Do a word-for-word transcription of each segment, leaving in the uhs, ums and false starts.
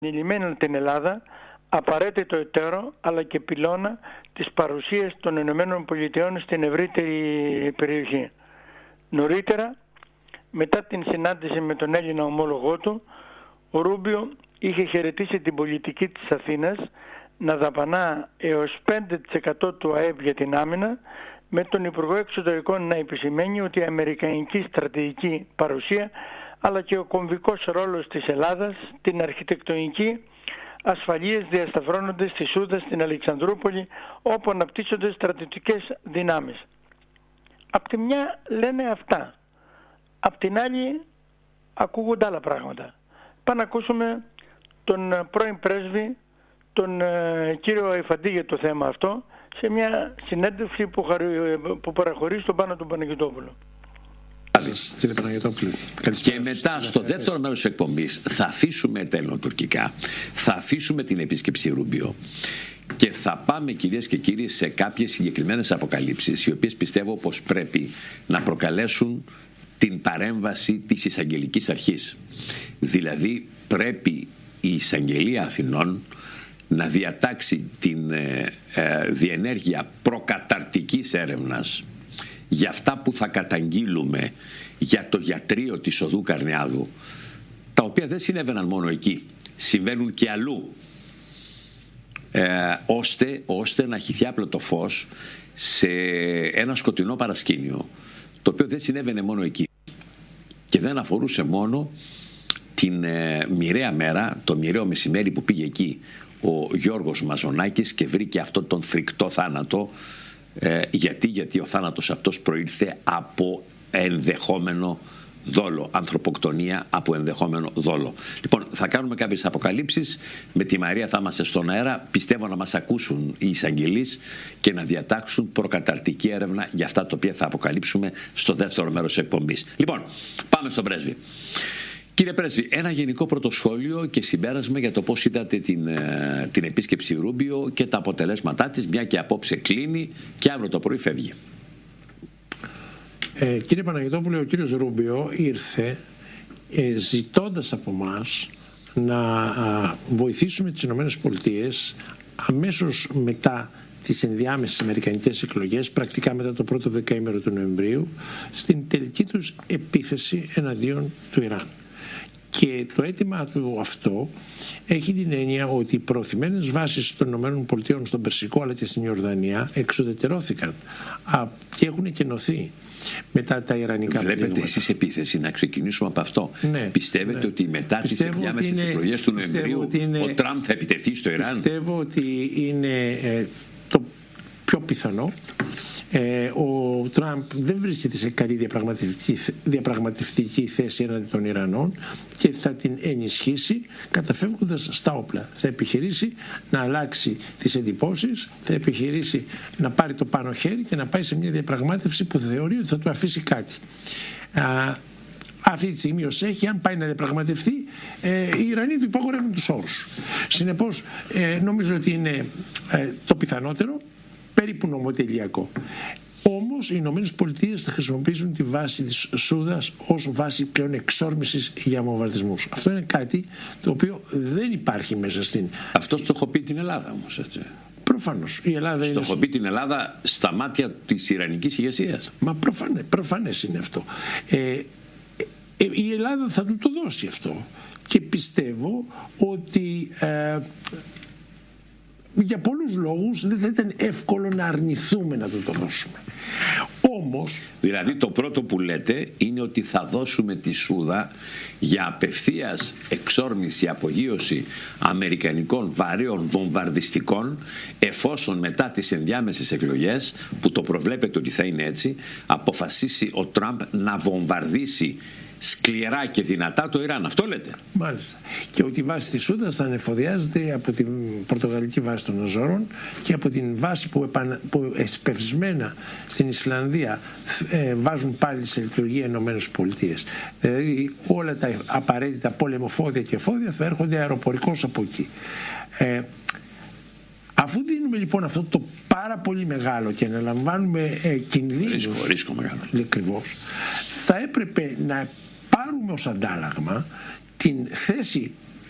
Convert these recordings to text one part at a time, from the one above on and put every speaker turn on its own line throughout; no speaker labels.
ενηλυμένη την Ελλάδα απαραίτητο εταίρο αλλά και πυλώνα της παρουσίας των Ηνωμένων Πολιτειών στην ευρύτερη περιοχή. Νωρίτερα, μετά την συνάντηση με τον Έλληνα ομόλογό του, ο Ρούμπιο είχε χαιρετήσει την πολιτική της Αθήνας να δαπανά έως πέντε τοις εκατό του ΑΕΠ για την άμυνα, με τον Υπουργό Εξωτερικών να επισημαίνει ότι η αμερικανική στρατηγική παρουσία αλλά και ο κομβικός ρόλος της Ελλάδας την αρχιτεκτονική ασφαλείας διασταυρώνονται στη Σούδα, στην Αλεξανδρούπολη, όπου αναπτύσσονται στρατιωτικές δυνάμεις. Απ' τη μια λένε αυτά, απ' την άλλη ακούγονται άλλα πράγματα. Πάμε να ακούσουμε τον πρώην πρέσβη, τον ε, κύριο Εφαντή, για το θέμα αυτό, σε μια συνέντευξη που, χαρι, που παραχωρεί στον Πάνο τον Παναγιωτόπουλο.
Και μετά στο δεύτερο μέρος της εκπομπής θα αφήσουμε τα ελληνοτουρκικά, θα αφήσουμε την επίσκεψη Ρούμπιο και θα πάμε, κυρίες και κύριοι, σε κάποιες συγκεκριμένες αποκαλύψεις, οι οποίες πιστεύω πως πρέπει να προκαλέσουν την παρέμβαση της εισαγγελικής αρχής. Δηλαδή πρέπει η εισαγγελία Αθηνών να διατάξει την ε, ε, διενέργεια προκαταρτικής έρευνας για αυτά που θα καταγγείλουμε για το γιατρείο της Οδού Καρνιάδου, τα οποία δεν συνέβαιναν μόνο εκεί, συμβαίνουν και αλλού, ε, ώστε, ώστε να χυθεί άπλωτο φως σε ένα σκοτεινό παρασκήνιο, το οποίο δεν συνέβαινε μόνο εκεί και δεν αφορούσε μόνο την ε, μοιραία μέρα, το μοιραίο μεσημέρι που πήγε εκεί ο Γιώργος Μαζονάκης και βρήκε αυτόν τον φρικτό θάνατο. Ε, γιατί, γιατί ο θάνατος αυτός προήλθε από ενδεχόμενο δόλο, ανθρωποκτονία από ενδεχόμενο δόλο. Λοιπόν, θα κάνουμε κάποιες αποκαλύψεις. Με τη Μαρία θα είμαστε στον αέρα. Πιστεύω να μας ακούσουν οι εισαγγελείς και να διατάξουν προκαταρτική έρευνα για αυτά τα οποία θα αποκαλύψουμε στο δεύτερο μέρος της εκπομπής. Λοιπόν, πάμε στον πρέσβη. Κύριε Πρέσβη, ένα γενικό πρωτοσχόλιο και συμπέρασμα για το πώς είδατε την, την επίσκεψη Ρούμπιο και τα αποτελέσματά της, μια και απόψε κλείνει και αύριο το πρωί φεύγει.
Ε, κύριε Παναγιωτόπουλε, ο κύριος Ρούμπιο ήρθε ε, ζητώντας από μας να α, βοηθήσουμε τις ΗΠΑ αμέσως μετά τις ενδιάμεσες αμερικανικές εκλογές, πρακτικά μετά το πρώτο δεκαήμερο του Νοεμβρίου, στην τελική τους επίθεση εναντίον του Ιράν. Και το αίτημα του αυτό έχει την έννοια ότι οι προωθημένες βάσεις των ΗΠΑ στον Περσικό αλλά και στην Ιορδανία εξουδετερώθηκαν και έχουν κενωθεί μετά τα Ιρανικά πλήγματα.
Βλέπετε εσείς επίθεση, να ξεκινήσουμε από αυτό.
Ναι,
πιστεύετε ναι. ότι μετά τις ενδιάμεσες εκλογές του Νοεμβρίου είναι, ο Τραμπ θα επιτεθεί στο Ιράν?
Πιστεύω ότι είναι ε, το πιο πιθανό. Ε, ο Τραμπ δεν βρίσκεται σε καλή διαπραγματευτική, διαπραγματευτική θέση έναντι των Ιρανών και θα την ενισχύσει καταφεύγοντας στα όπλα. Θα επιχειρήσει να αλλάξει τις εντυπώσεις, θα επιχειρήσει να πάρει το πάνω χέρι και να πάει σε μια διαπραγμάτευση που θεωρεί ότι θα του αφήσει κάτι. Α, αυτή τη στιγμή ως έχει, αν πάει να διαπραγματευτεί, ε, οι Ιρανοί του υπαγορεύουν τους όρους. Συνεπώς ε, νομίζω ότι είναι ε, το πιθανότερο, περίπου νομοτελειακό. Όμως οι Ηνωμένες Πολιτείες θα χρησιμοποιήσουν τη βάση της Σούδας ως βάση πλέον εξόρμησης για βομβαρδισμούς. Αυτό είναι κάτι το οποίο δεν υπάρχει μέσα στην...
Αυτό το έχω πει την Ελλάδα όμως, έτσι.
Προφανώς. Η Ελλάδα
στο
είναι...
έχω πει την Ελλάδα στα μάτια της Ιρανικής ηγεσίας.
Μα προφανές, προφανές είναι αυτό. Ε, ε, η Ελλάδα θα του το δώσει αυτό. Και πιστεύω ότι... Ε, για πολλούς λόγους δεν θα ήταν εύκολο να αρνηθούμε να το το δώσουμε. Όμως...
Δηλαδή το πρώτο που λέτε είναι ότι θα δώσουμε τη Σούδα για απευθείας εξόρμηση, απογείωση αμερικανικών βαρέων βομβαρδιστικών, εφόσον μετά τις ενδιάμεσες εκλογές, που το προβλέπετε ότι θα είναι έτσι, αποφασίσει ο Τραμπ να βομβαρδίσει σκληρά και δυνατά το Ιράν. Αυτό λέτε?
Μάλιστα. Και ότι η βάση της Σούδας θα ανεφοδιάζεται από την πορτογαλική βάση των Αζόρων και από την βάση που, επανα... που εσπευσμένα στην Ισλανδία ε, βάζουν πάλι σε λειτουργία οι Ηνωμένες Πολιτείες. Δηλαδή όλα τα απαραίτητα πολεμοφόδια και εφόδια θα έρχονται αεροπορικώς από εκεί. Ε, Αφού δίνουμε λοιπόν αυτό το πάρα πολύ μεγάλο και αναλαμβάνουμε ε, κινδύνους,
ρίσκο, ρίσκο μεγάλο,
ακριβώς, θα έπρεπε να πάρουμε ως αντάλλαγμα την θέση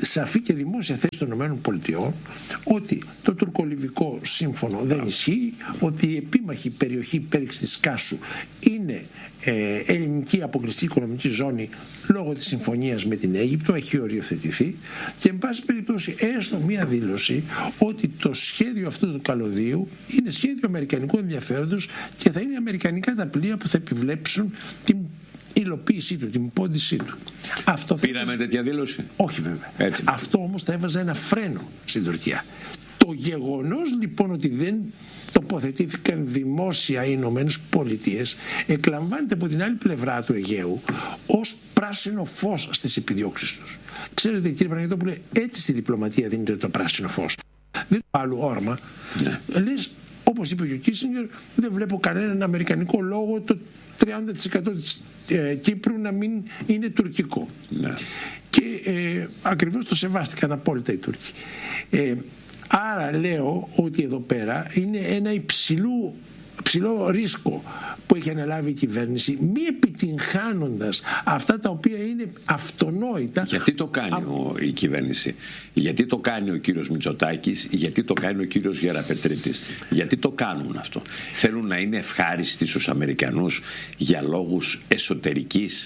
σαφή και δημόσια θέση των ΗΠΑ ότι το τουρκολιβικό σύμφωνο δεν ισχύει, ότι η επίμαχη περιοχή πέριξ της Κάσου είναι ε, ελληνική αποκλειστική οικονομική ζώνη λόγω της συμφωνίας με την Αίγυπτο, έχει οριοθετηθεί, και εν πάση περιπτώσει έστω μία δήλωση ότι το σχέδιο αυτού του καλωδίου είναι σχέδιο αμερικανικού ενδιαφέροντος και θα είναι αμερικανικά τα πλοία που θα επιβλέψουν την υλοποίησή του, την πόντισή του. Αυτό
Πήραμε
θα...
τέτοια δήλωση?
Όχι βέβαια.
Έτσι.
Αυτό όμως θα έβαζε ένα φρένο στην Τουρκία. Το γεγονός λοιπόν ότι δεν τοποθετήθηκαν δημόσια οι Ηνωμένες Πολιτείες εκλαμβάνεται από την άλλη πλευρά του Αιγαίου ως πράσινο φως στις επιδιώξεις τους. Ξέρετε κύριε Παναγιώτοπουλε, έτσι στη διπλωματία δίνεται το πράσινο φως. Δεν το άλλο όρμα. Ναι. Λες, όπως είπε και ο Κίσινγκερ, δεν βλέπω κανέναν αμερικανικό λόγο το τριάντα τοις εκατό της ε, Κύπρου να μην είναι τουρκικό. Ναι. Και ε, ακριβώς το σεβάστηκαν απόλυτα οι Τούρκοι. Ε, άρα λέω ότι εδώ πέρα είναι ένα υψηλό, υψηλό ρίσκο που έχει αναλάβει η κυβέρνηση, μη επιτυγχάνοντας αυτά τα οποία είναι αυτονόητα.
Γιατί το κάνει
από...
η κυβέρνηση, γιατί το κάνει ο κύριος Μητσοτάκης, γιατί το κάνει ο κύριος Γεραπετρίτης, γιατί το κάνουν αυτό? Θέλουν να είναι ευχάριστοι στους Αμερικανούς για λόγους εσωτερικής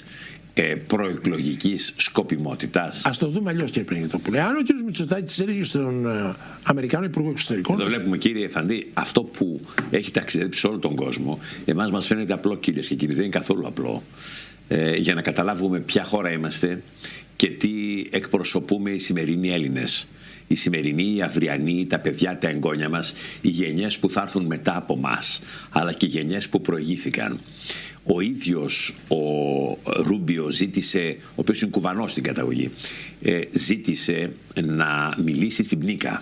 προεκλογικής σκοπιμότητας?
Ας το δούμε αλλιώς, κύριε Παναγιώτοπουλε. Αν ο κύριος Μητσοτάκης έλεγε στον Αμερικανό Υπουργό Εξωτερικών.
Εδώ βλέπουμε, κύριε Εφαντή, αυτό που έχει ταξιδέψει σε όλο τον κόσμο, εμάς μας φαίνεται απλό, κυρίες και κύριοι, δεν είναι καθόλου απλό. Ε, για να καταλάβουμε ποια χώρα είμαστε και τι εκπροσωπούμε οι σημερινοί Έλληνες. Οι σημερινοί, οι αυριανοί, τα παιδιά, τα εγγόνια μας, οι γενιές που θα έρθουν μετά από μας, αλλά και οι γενιές που προηγήθηκαν. Ο ίδιος ο Ρούμπιο ζήτησε, ο οποίος είναι κουβανός στην καταγωγή, ε, ζήτησε να μιλήσει στην Πνίκα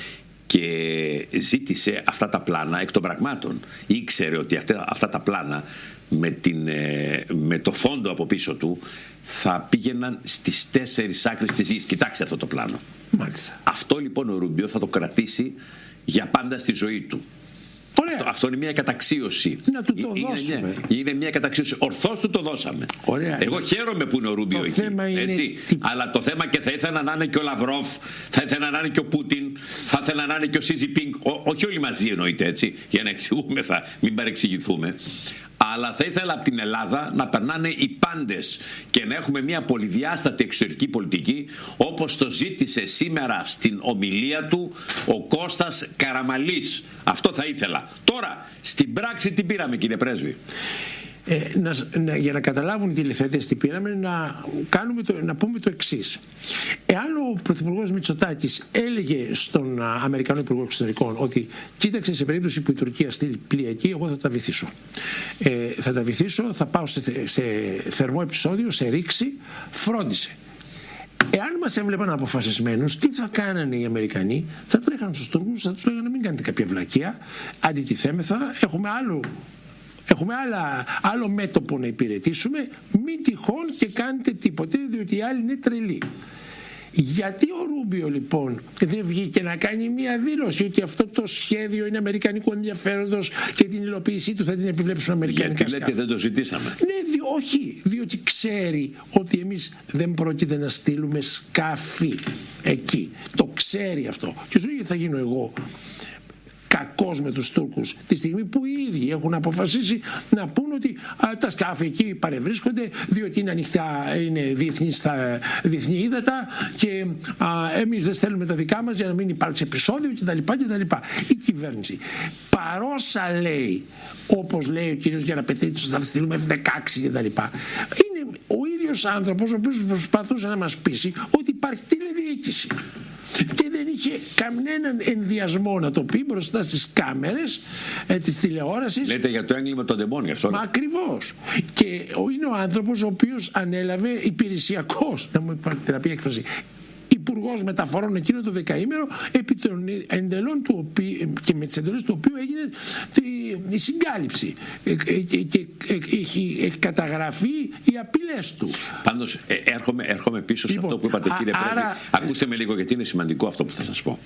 και ζήτησε αυτά τα πλάνα εκ των πραγμάτων. Ήξερε ότι αυτά, αυτά τα πλάνα με, την, ε, με το φόντο από πίσω του θα πήγαιναν στις τέσσερις άκρες της γης. Κοιτάξτε αυτό το πλάνο.
Μάλιστα.
Αυτό λοιπόν ο Ρούμπιο θα το κρατήσει για πάντα στη ζωή του. Αυτό, αυτό είναι μια καταξίωση.
Να του το
είναι
δώσουμε.
Μια, είναι μια καταξίωση. Ορθώς του το δώσαμε.
Ωραία.
Εγώ χαίρομαι που είναι ο Ρούμπιο εκεί. Έτσι. Τι... Αλλά το θέμα, και θα ήθελα να είναι και ο Λαυρόφ, θα ήθελα να είναι και ο Πούτιν, θα ήθελα να είναι και ο Σι Τζινπίνγκ. Όχι όλοι μαζί εννοείται, έτσι, για να εξηγούμε, θα μην παρεξηγηθούμε. Αλλά θα ήθελα από την Ελλάδα να περνάνε οι πάντες και να έχουμε μια πολυδιάστατη εξωτερική πολιτική, όπως το ζήτησε σήμερα στην ομιλία του ο Κώστας Καραμαλής. Αυτό θα ήθελα. Τώρα, στην πράξη τι πήραμε, κύριε Πρέσβη?
Ε, να, να, για να καταλάβουν οι τηλεθεατές τι πήραμε, να, κάνουμε το, να πούμε το εξής. Εάν ο Πρωθυπουργός Μητσοτάκης έλεγε στον α, Αμερικανό Υπουργό Εξωτερικών ότι κοίταξε, σε περίπτωση που η Τουρκία στείλει πλοία εκεί, εγώ θα τα βυθίσω. Ε, θα τα βυθίσω, θα πάω σε, σε θερμό επεισόδιο, σε ρήξη, φρόντισε. Εάν μας έβλεπαν αποφασισμένους, τι θα κάνανε οι Αμερικανοί? Θα τρέχαν στους Τούρκους, θα τους λέγανε μην κάνετε κάποια βλακεία, αντιτιθέμεθα, έχουμε άλλο... Έχουμε άλλα, άλλο μέτωπο να υπηρετήσουμε, μην τυχόν και κάνετε τίποτε, διότι οι άλλοι είναι τρελοί. Γιατί ο Ρούμπιο λοιπόν δεν βγήκε να κάνει μία δήλωση ότι αυτό το σχέδιο είναι αμερικανικού ενδιαφέροντος και την υλοποίησή του θα την επιβλέψουν αμερικανικά σκάφη?
Γιατί λέτε δεν το ζητήσαμε?
Ναι, δι, όχι, διότι ξέρει ότι εμείς δεν πρόκειται να στείλουμε σκάφη εκεί. Το ξέρει αυτό. Και σου λέει θα γίνω εγώ κακός με τους Τούρκους τη στιγμή που οι ίδιοι έχουν αποφασίσει να πούν ότι α, τα σκάφη εκεί παρευρίσκονται διότι είναι ανοιχτά, είναι διεθνή, στα, διεθνή ύδατα και α, εμείς δεν στέλνουμε τα δικά μας για να μην υπάρξει επεισόδιο κτλ. κτλ. Η κυβέρνηση παρόσα λέει, όπως λέει ο κύριος Γεραπετρίτης, θα στείλουμε εφ δεκαέξι κτλ. Είναι ο ίδιος άνθρωπος ο οποίος προσπαθούσε να μας πείσει ότι υπάρχει τηλεδιοίκηση. Και δεν είχε κανέναν ενδιασμό να το πει μπροστά στις κάμερες ε, της τηλεόρασης.
Λέτε για το έγκλημα των δαιμόνιων αυτό.
Μα ακριβώς. Και είναι ο άνθρωπος ο οποίος ανέλαβε υπηρεσιακός, να μου επιτραπεί η έκφραση, υπουργός μεταφορών εκείνο το δεκαήμερο, επί των εντελών του οποίου, και με τις εντολές του οποίου έγινε η συγκάλυψη και έχει καταγραφεί οι απειλές του.
Πάντως έρχομαι, έρχομαι πίσω σε λοιπόν, αυτό που είπατε, κύριε Πρέσβη. Άρα... Ακούστε με λίγο, γιατί είναι σημαντικό αυτό που θα σας πω.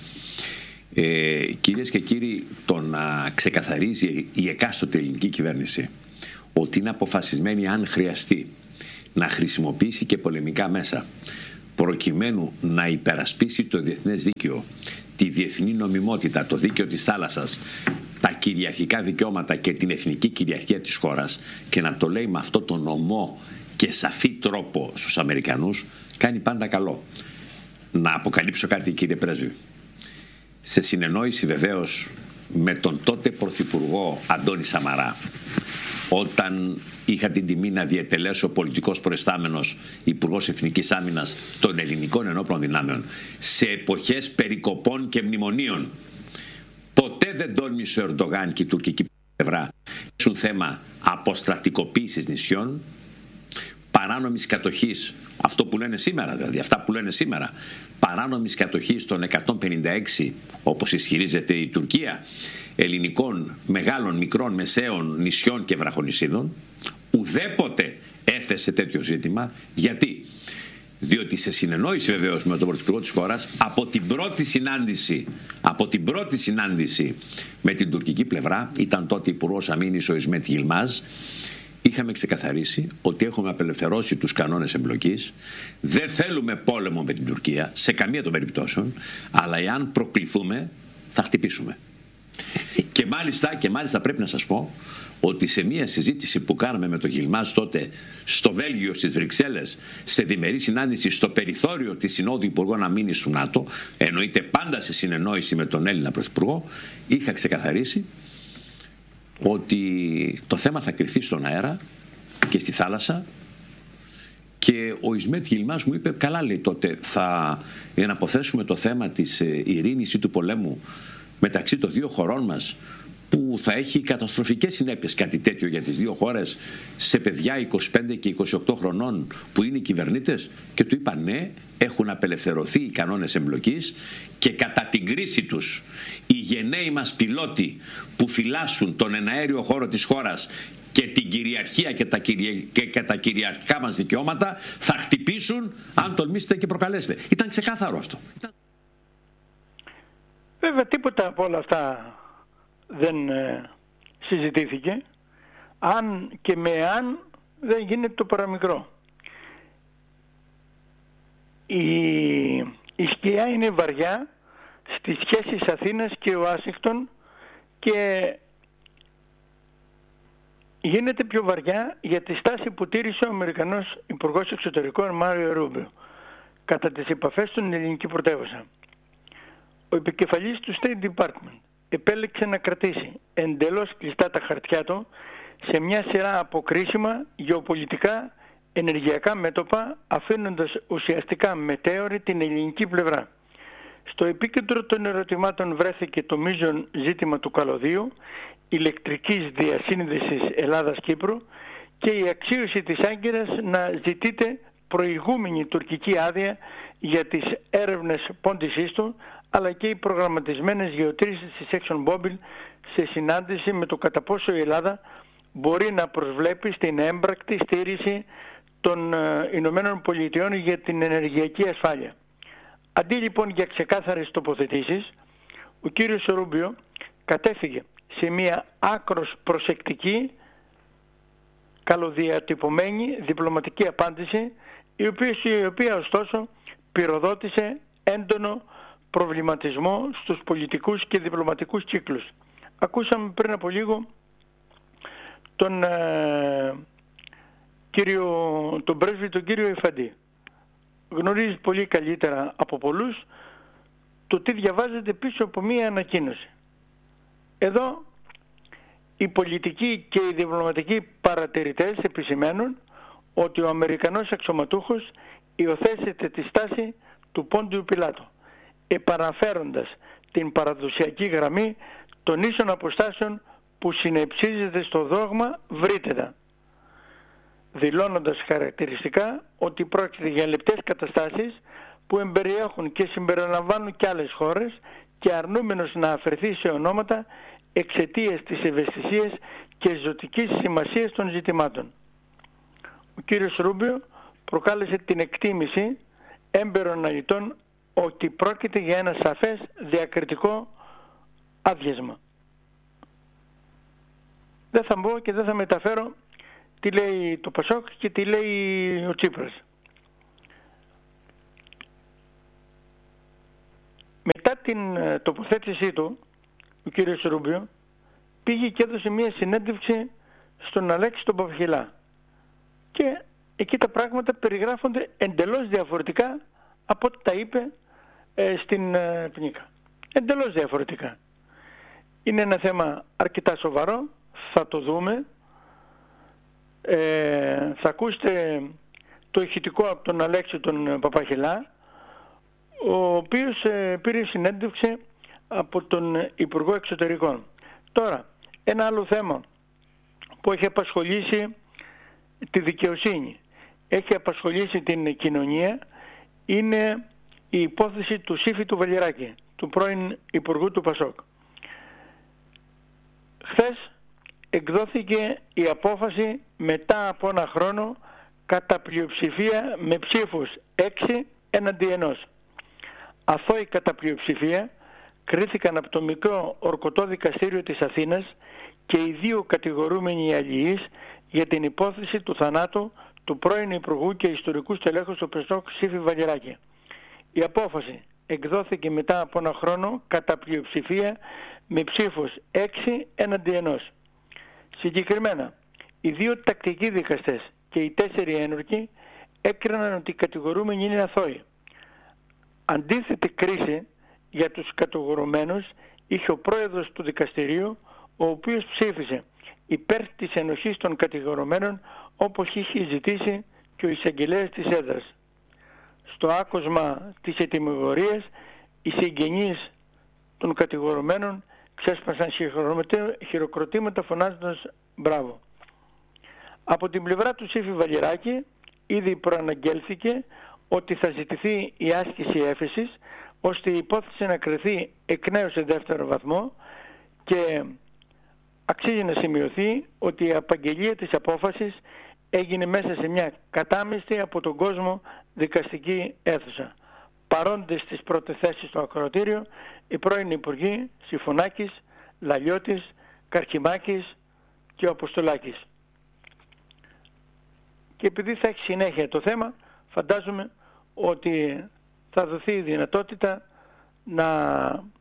Ε, κυρίες και κύριοι, το να ξεκαθαρίζει η εκάστοτε ελληνική κυβέρνηση ότι είναι αποφασισμένη, αν χρειαστεί, να χρησιμοποιήσει και πολεμικά μέσα προκειμένου να υπερασπίσει το διεθνές δίκαιο, τη διεθνή νομιμότητα, το δίκαιο της θάλασσας, τα κυριαρχικά δικαιώματα και την εθνική κυριαρχία της χώρας, και να το λέει με αυτό το νομό και σαφή τρόπο στους Αμερικανούς, κάνει πάντα καλό. Να αποκαλύψω κάτι, κύριε Πρέσβη. Σε συνεννόηση βεβαίως με τον τότε Πρωθυπουργό Αντώνη Σαμαρά, όταν είχα την τιμή να διετελέσω πολιτικός προϊστάμενος Υπουργός Εθνικής Άμυνας των ελληνικών ενόπλων δυνάμεων σε εποχές περικοπών και μνημονίων, ποτέ δεν τόλμησε ο Ερντογάν και η τουρκική πλευρά ήσουν θέμα αποστρατικοποίησης νησιών, παράνομης κατοχής, αυτό που λένε σήμερα, δηλαδή αυτά που λένε σήμερα, παράνομης κατοχής των εκατόν πενήντα έξι, όπως ισχυρίζεται η Τουρκία, ελληνικών μεγάλων, μικρών, μεσαίων νησιών και βραχονησίδων. Ουδέποτε έθεσε τέτοιο ζήτημα. Γιατί? Διότι σε συνεννόηση βεβαίως με τον Πρωθυπουργό της χώρας, από την πρώτη συνάντηση, από την πρώτη συνάντηση με την τουρκική πλευρά, ήταν τότε Υπουργός Αμήνης ο Ισμέτ Γιλμάζ, είχαμε ξεκαθαρίσει ότι έχουμε απελευθερώσει τους κανόνες εμπλοκής, δεν θέλουμε πόλεμο με την Τουρκία σε καμία των περιπτώσεων, αλλά εάν προκληθούμε θα χτυπήσουμε. Και μάλιστα, και μάλιστα πρέπει να σας πω ότι σε μια συζήτηση που κάναμε με τον Γιλμάζ τότε στο Βέλγιο, στις Βρυξέλλες, σε διμερή συνάντηση στο περιθώριο της Συνόδου Υπουργών Αμήνης του ΝΑΤΟ, εννοείται πάντα σε συνεννόηση με τον Έλληνα Πρωθυπουργό, είχα ξεκαθαρίσει ότι το θέμα θα κρυφθεί στον αέρα και στη θάλασσα, και ο Ισμέτ Γιλμάζ μου είπε, καλά, λέει, τότε θα εναποθέσουμε το θέμα της ειρήνης ή του πολέμου μεταξύ των δύο χωρών μας, που θα έχει καταστροφικές συνέπειες κάτι τέτοιο για τις δύο χώρες, σε παιδιά είκοσι πέντε και είκοσι οκτώ χρονών που είναι οι κυβερνήτες. Και του είπα ναι, έχουν απελευθερωθεί οι κανόνες εμπλοκής και κατά την κρίση τους οι γενναίοι μας πιλότοι που φυλάσσουν τον εναέριο χώρο της χώρας και την κυριαρχία και τα, κυρια... και τα κυριαρχικά μας δικαιώματα θα χτυπήσουν αν τολμήσετε και προκαλέσετε. Ήταν ξεκάθαρο αυτό.
Βέβαια τίποτα από όλα αυτά δεν ε, συζητήθηκε, αν και με αν δεν γίνεται το παραμικρό. Η, η σκιά είναι βαριά στις σχέσεις Αθήνας και Ουάσιγκτον και γίνεται πιο βαριά για τη στάση που τήρησε ο Αμερικανός Υπουργός Εξωτερικών Μάριο Ρούμπιο κατά τις επαφές στην ελληνική πρωτεύουσα. Ο επικεφαλής του State Department επέλεξε να κρατήσει εντελώς κλειστά τα χαρτιά του σε μια σειρά αποκρίσιμα γεωπολιτικά ενεργειακά μέτωπα, αφήνοντας ουσιαστικά μετέωρη την ελληνική πλευρά. Στο επίκεντρο των ερωτημάτων βρέθηκε το μείζον ζήτημα του καλωδίου, ηλεκτρικής διασύνδεσης Ελλάδας-Κύπρου και η αξίωση της Άγκυρας να ζητείται προηγούμενη τουρκική άδεια για τις έρευνες πόντισίστου, αλλά και οι προγραμματισμένες γεωτρήσεις της ExxonMobil σε συνάντηση με το κατά πόσο η Ελλάδα μπορεί να προσβλέπει στην έμπρακτη στήριξη των Ηνωμένων Πολιτειών για την ενεργειακή ασφάλεια. Αντί λοιπόν για ξεκάθαρες τοποθετήσεις, ο κύριος Ρούμπιο κατέφυγε σε μια άκρος προσεκτική, καλοδιατυπωμένη διπλωματική απάντηση, η οποία, η οποία ωστόσο πυροδότησε έντονο προβληματισμό στους πολιτικούς και διπλωματικούς κύκλους. Ακούσαμε πριν από λίγο τον, ε, κύριο, τον πρέσβη, τον κύριο Εφαντή. Γνωρίζει πολύ καλύτερα από πολλούς το τι διαβάζεται πίσω από μία ανακοίνωση. Εδώ οι πολιτικοί και οι διπλωματικοί παρατηρητές επισημαίνουν ότι ο Αμερικανός αξιωματούχος υιοθέτησε τη στάση του Πόντιου Πιλάτου, επαναφέροντας την παραδοσιακή γραμμή των ίσων αποστάσεων που συνεψίζεται στο δόγμα βρύτετα, δηλώνοντας χαρακτηριστικά ότι πρόκειται για λεπτές καταστάσεις που εμπεριέχουν και συμπεριλαμβάνουν και άλλες χώρες και αρνούμενος να αφαιρθεί σε ονόματα εξαιτίας της ευαισθησίας και ζωτικής σημασίας των ζητημάτων. Ο κύριος Ρούμπιο προκάλεσε την εκτίμηση έμπειρων αναλυτών ότι πρόκειται για ένα σαφές διακριτικό άδειασμα. Δεν θα μπω και δεν θα μεταφέρω τι λέει το Πασόκ και τι λέει ο Τσίπρας. μετά την τοποθέτησή του, ο κύριος Ρούμπιο πήγε και έδωσε μια συνέντευξη στον Αλέξη τον Παπαχιλά. Και εκεί τα πράγματα περιγράφονται εντελώς διαφορετικά από ό,τι τα είπε ε, στην ε, Πνίκα. Εντελώς διαφορετικά. Είναι ένα θέμα αρκετά σοβαρό, θα το δούμε. Ε, θα ακούσετε το ηχητικό από τον Αλέξη τον Παπαχιλά, ο οποίος ε, πήρε συνέντευξη από τον Υπουργό Εξωτερικών. Τώρα, ένα άλλο θέμα που έχει απασχολήσει τη δικαιοσύνη, έχει απασχολήσει την κοινωνία, είναι η υπόθεση του Σύφη του Βαλιεράκη, του πρώην Υπουργού του Πασόκ. Χθες εκδόθηκε η απόφαση μετά από ένα χρόνο κατά πλειοψηφία με ψήφους έξι εναντί ενός. Αθώοι κατά πλειοψηφία κρίθηκαν από το μικρό ορκωτό δικαστήριο της Αθήνας και οι δύο κατηγορούμενοι αλληλείς για την υπόθεση του θανάτου του πρώην Υπουργού και ιστορικού στελέχους του Πασόκ Σύφη Βαλιεράκη. Η απόφαση εκδόθηκε μετά από ένα χρόνο κατά πλειοψηφία με ψήφους έξι εναντί ενός. Συγκεκριμένα, οι δύο τακτικοί δικαστές και οι τέσσερις ένορκοι έκριναν ότι οι κατηγορούμενοι είναι αθώοι. Αντίθετη κρίση για τους κατηγορουμένους είχε ο πρόεδρος του δικαστηρίου, ο οποίος ψήφισε υπέρ της ενοχής των κατηγορουμένων, όπως είχε ζητήσει και ο εισαγγελέας της έδρας. Στο άκουσμα της ετυμηγορίας, οι συγγενείς των κατηγορουμένων ξέσπασαν χειροκροτήματα φωνάζοντας «Μπράβο». Από την πλευρά του Σύφη Βαλιεράκη ήδη προαναγγέλθηκε ότι θα ζητηθεί η άσκηση έφεσης, ώστε η υπόθεση να κριθεί εκ νέου σε δεύτερο βαθμό, και αξίζει να σημειωθεί ότι η απαγγελία της απόφασης έγινε μέσα σε μια κατάμειστη από τον κόσμο δικαστική αίθουσα. Παρόντες στις πρώτες θέσεις στο ακροατήριο οι πρώην Υπουργοί Συμφωνάκης, Λαλιώτης, Καρκιμάκης και ο Αποστολάκης. Και επειδή θα έχει συνέχεια το θέμα, φαντάζομαι ότι θα δοθεί η δυνατότητα να,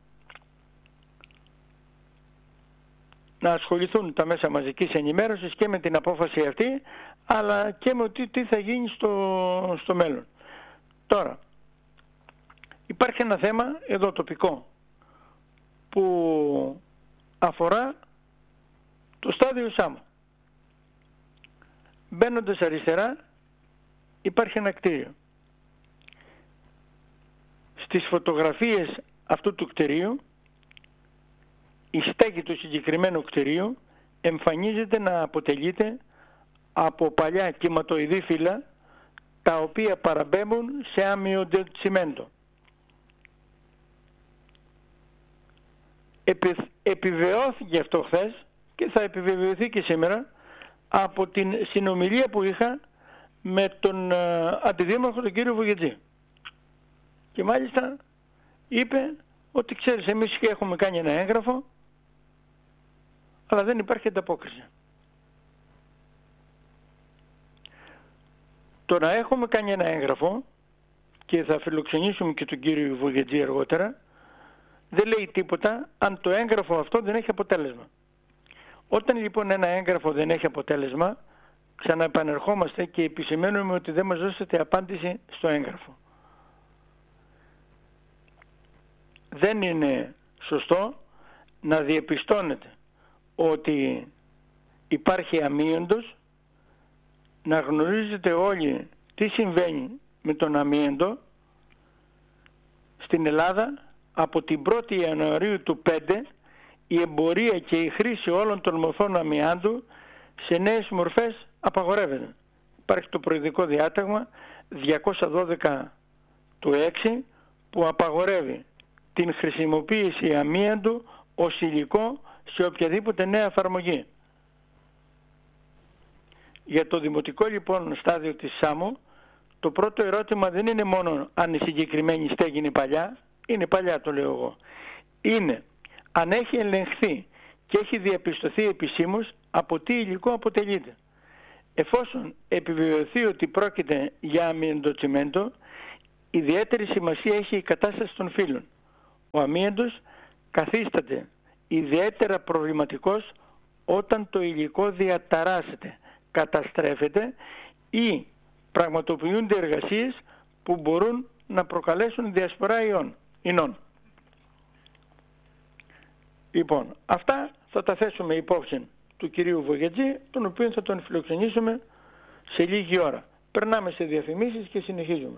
να ασχοληθούν τα μέσα μαζικής ενημέρωσης και με την απόφαση αυτή, αλλά και με τι, τι θα γίνει στο, στο μέλλον. Τώρα, υπάρχει ένα θέμα εδώ τοπικό που αφορά το στάδιο Σάμο. Μπαίνοντας αριστερά υπάρχει ένα κτίριο. Στις φωτογραφίες αυτού του κτηρίου, η στέγη του συγκεκριμένου κτηρίου εμφανίζεται να αποτελείται από παλιά κυματοειδή φύλλα, τα οποία παραμπέμπουν σε άμυο τσιμέντο. Επι, επιβεβαιώθηκε αυτό χθες και θα επιβεβαιωθεί και σήμερα από την συνομιλία που είχα με τον uh, αντιδήμαρχο τον κύριο Βουγετζή. Και μάλιστα είπε ότι ξέρεις, εμείς έχουμε κάνει ένα έγγραφο, αλλά δεν υπάρχει ανταπόκριση. Το να έχουμε κάνει ένα έγγραφο, και θα φιλοξενήσουμε και τον κύριο Βουγετζή αργότερα, δεν λέει τίποτα αν το έγγραφο αυτό δεν έχει αποτέλεσμα. Όταν λοιπόν ένα έγγραφο δεν έχει αποτέλεσμα, ξαναεπανερχόμαστε και επισημαίνουμε ότι δεν μας δώσετε απάντηση στο έγγραφο. Δεν είναι σωστό να διεπιστώνεται ότι υπάρχει αμίαντος, να γνωρίζετε όλοι τι συμβαίνει με τον αμίαντο στην Ελλάδα. Από την πρώτη Ιανουαρίου του πέντε η εμπορία και η χρήση όλων των μορφών αμιάντου σε νέες μορφές απαγορεύεται. Υπάρχει το προειδικό διάταγμα διακόσια δώδεκα του έξι που απαγορεύει την χρησιμοποίηση αμίαντου ως υλικό σε οποιαδήποτε νέα εφαρμογή. Για το δημοτικό λοιπόν στάδιο της Σάμου, το πρώτο ερώτημα δεν είναι μόνο αν η συγκεκριμένη στέγη είναι παλιά, είναι παλιά το λέω εγώ, είναι αν έχει ελεγχθεί και έχει διαπιστωθεί επισήμως από τι υλικό αποτελείται. Εφόσον επιβεβαιωθεί ότι πρόκειται για αμυντοτσιμέντο, ιδιαίτερη σημασία έχει η κατάσταση των φύλων. Ο αμύαντος καθίσταται ιδιαίτερα προβληματικός όταν το υλικό διαταράσσεται, καταστρέφεται ή πραγματοποιούνται εργασίες που μπορούν να προκαλέσουν διασπορά ιών, ινών. Λοιπόν, αυτά θα τα θέσουμε υπόψη του κυρίου Βογιατζή, τον οποίο θα τον φιλοξενήσουμε σε λίγη ώρα. Περνάμε σε διαφημίσεις και συνεχίζουμε.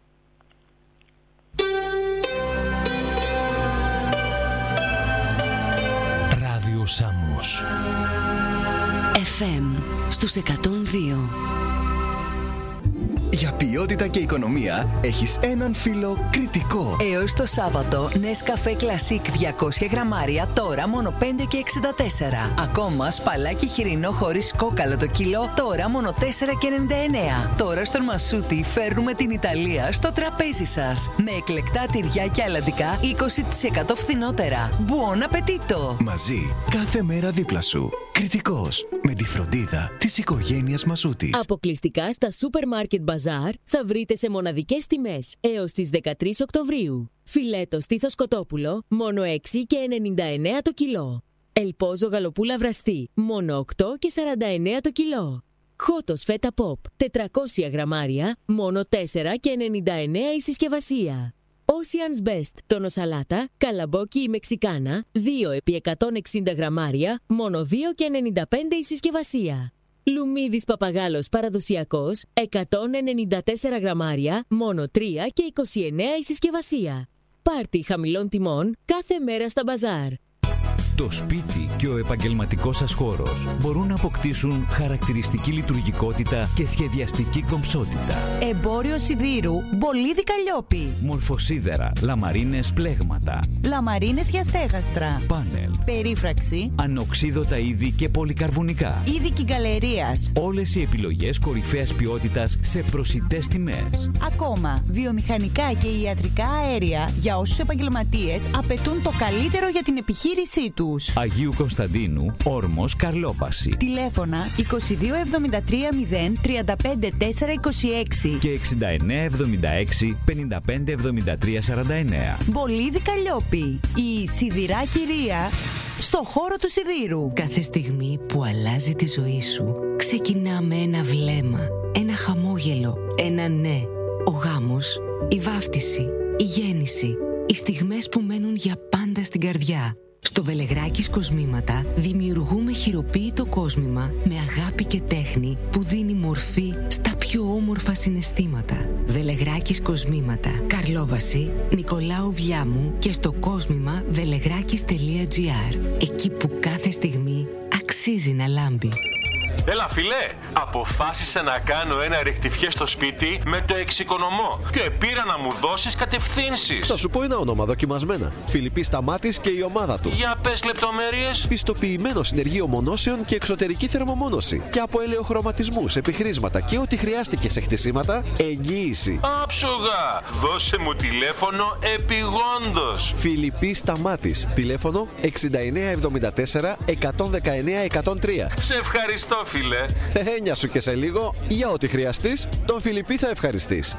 Ράδιο Σάμος
εφ εμ στους εκατόν δύο.
Για ποιότητα και οικονομία έχεις έναν φίλο Κρητικό.
Έως το Σάββατο, Nescafé Classic διακόσια γραμμάρια τώρα μόνο πέντε και εξήντα τέσσερα. Ακόμα σπαλάκι χοιρινό χωρίς κόκαλο το κιλό τώρα μόνο τέσσερα και ενενήντα εννέα. Τώρα στον Μασούτη φέρνουμε την Ιταλία στο τραπέζι σας. Με εκλεκτά τυριά και αλαντικά είκοσι τοις εκατό φθηνότερα. Buon appetito!
Μαζί, κάθε μέρα δίπλα σου. Κρητικός, με τη φροντίδα της οικογένειας Μασούτης.
Αποκλειστικά στα Supermarket Bazaar θα βρείτε σε μοναδικές τιμές έως τις δεκατρείς Οκτωβρίου. Φιλέτο στήθος κοτόπουλο μόνο έξι και ενενήντα εννέα το κιλό. Ελπόζο γαλοπούλα βραστή μόνο οκτώ και σαράντα εννέα το κιλό. Χότος φέτα ποπ τετρακόσια γραμμάρια μόνο τέσσερα και ενενήντα εννέα η συσκευασία. Ocean's Best τόνο σαλάτα, καλαμπόκι ή μεξικάνα, δύο επί εκατόν εξήντα γραμμάρια, μόνο δύο και ενενήντα πέντε η συσκευασία. Λουμίδης παπαγάλος παραδοσιακός, εκατόν ενενήντα τέσσερα γραμμάρια, μόνο τρία και είκοσι εννέα η συσκευασία. Πάρτι χαμηλών τιμών κάθε μέρα στα μπαζάρ.
Το σπίτι και ο επαγγελματικός σας χώρος μπορούν να αποκτήσουν χαρακτηριστική λειτουργικότητα και σχεδιαστική κομψότητα.
Εμπόριο σιδήρου Μπολίδι Καλλιόπη.
Μορφοσίδερα, λαμαρίνες πλέγματα,
λαμαρίνες για στέγαστρα,
πάνελ,
περίφραξη,
ανοξίδωτα είδη και πολυκαρβουνικά.
είδη κυγκαλερίας.
Όλες οι επιλογές κορυφαίας ποιότητας σε προσιτές τιμές.
Ακόμα, βιομηχανικά και ιατρικά αέρια για όσους επαγγελματίες απαιτούν το καλύτερο για την επιχείρησή τους.
Αγίου Κωνσταντίνου, Όρμος, Καρλόπαση.
Τηλέφωνα είκοσι δύο εβδομήντα τρία μηδέν τριάντα πέντε τέσσερα είκοσι έξι
και εξήντα εννέα εβδομήντα έξι πενήντα πέντε εβδομήντα τρία σαράντα εννέα.
Μπολίδι Καλλιόπη, η σιδηρά κυρία στο χώρο του σιδήρου.
Κάθε στιγμή που αλλάζει τη ζωή σου ξεκινά με ένα βλέμμα, ένα χαμόγελο, ένα ναι. Ο γάμος, η βάφτιση, η γέννηση, οι στιγμές που μένουν για πάντα στην καρδιά. Στο Βελεγράκης Κοσμήματα δημιουργούμε χειροποίητο κόσμημα με αγάπη και τέχνη που δίνει μορφή στα πιο όμορφα συναισθήματα. Βελεγράκης Κοσμήματα, Καρλόβαση, Νικολάου Βιάμου και στο κόσμημα βελεγράκης τελεία τζι άρ. Εκεί που κάθε στιγμή αξίζει να λάμπει.
Έλα φιλέ, αποφάσισα να κάνω ένα ρεκτιφιέ στο σπίτι με το εξοικονομώ και πήρα να μου δώσεις κατευθύνσεις.
Θα σου πω ένα όνομα δοκιμασμένα. Φιλιππής Σταμάτης και η ομάδα του.
Για πες λεπτομέρειες.
Πιστοποιημένο συνεργείο μονώσεων και εξωτερική θερμομόνωση. Και από ελαιοχρωματισμούς, επιχρήσματα και ό,τι χρειάστηκε σε χτισήματα, εγγύηση.
Άψογα, δώσε μου τηλέφωνο επιγόντως.
Φιλιππής Σταμάτης, τηλέφωνο εξήντα εννέα εβδομήντα τέσσερα εκατόν δεκαεννέα εκατόν τρία.
Σε ευχαριστώ φίλε.
Έννοια σου και σε λίγο, για ό,τι χρειαστείς, τον Φιλιππή θα ευχαριστείς.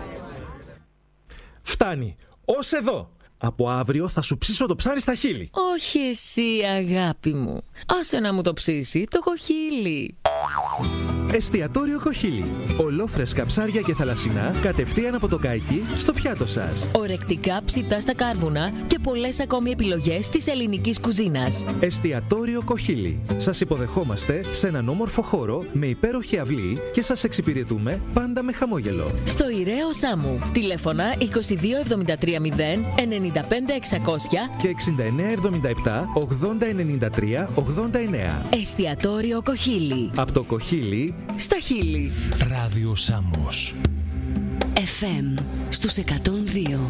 Φτάνει. Ως εδώ. Από αύριο θα σου ψήσω το ψάρι στα χείλη.
Όχι εσύ αγάπη μου. Άσε να μου το ψήσει το κοχύλι.
Εστιατόριο Κοχύλι. Ολόφρεσκα ψάρια και θαλασσινά κατευθείαν από το καϊκί στο πιάτο σας.
Ορεκτικά ψητά στα κάρβουνα και πολλές ακόμη επιλογές της ελληνικής κουζίνας.
Εστιατόριο Κοχύλι. Σας υποδεχόμαστε σε έναν όμορφο χώρο με υπέροχη αυλή και σας εξυπηρετούμε πάντα με χαμόγελο.
Στο Ιραίο Σάμου. Τηλέφωνα είκοσι δύο εβδομήντα τρία μηδέν ενενήντα πέντε εξακόσια
και εξήντα εννέα εβδομήντα επτά ογδόντα ενενήντα τρία ογδόντα εννέα.
Εστιατόριο Κοχύλι.
Από το Κοχύλι
στα χείλη.
Ράδιο Σάμος
εφ εμ στους εκατόν δύο.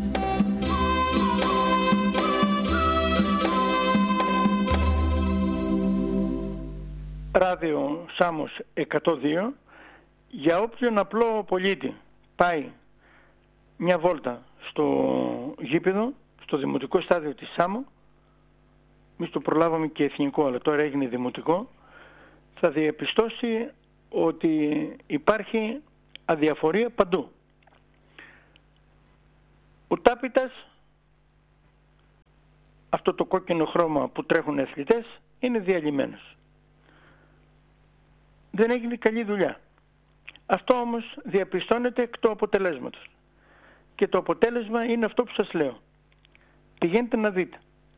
Ράδιο Σάμος εκατόν δύο. Για όποιον απλό πολίτη πάει μια βόλτα στο γήπεδο, στο δημοτικό στάδιο της Σάμο, εμείς το προλάβαμε και εθνικό, αλλά τώρα έγινε δημοτικό, θα διαπιστώσει ότι υπάρχει αδιαφορία παντού. Ο τάπητας αυτό το κόκκινο χρώμα που τρέχουν οι αθλητές είναι διαλυμένος. Δεν έγινε καλή δουλειά. Αυτό όμως διαπιστώνεται εκ του αποτελέσματος. Και το αποτέλεσμα είναι αυτό που σας λέω. Πηγαίνετε να δείτε.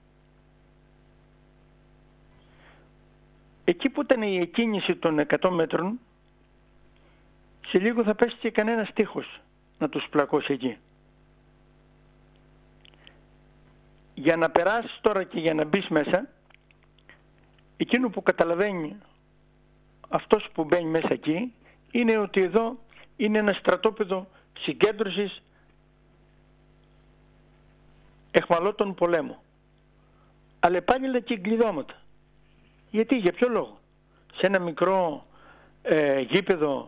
Εκεί που ήταν η εκκίνηση των εκατό μέτρων, σε λίγο θα πέσει και κανένας τείχος να τους πλακώσει εκεί. Για να περάσεις τώρα και για να μπεις μέσα, εκείνο που καταλαβαίνει αυτός που μπαίνει μέσα εκεί είναι ότι εδώ είναι ένα στρατόπεδο συγκέντρωσης εχμαλώτων πολέμου. Αλλά πάλι λέει και εγκλειδώματα. Γιατί, για ποιο λόγο? Σε ένα μικρό ε, γήπεδο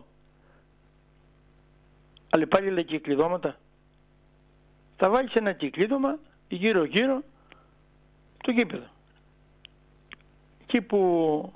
αλλά πάλι λέει και εγκλειδώματα. Θα βάλεις ένα κυκλίδωμα γύρω γύρω το γήπεδο. Εκεί που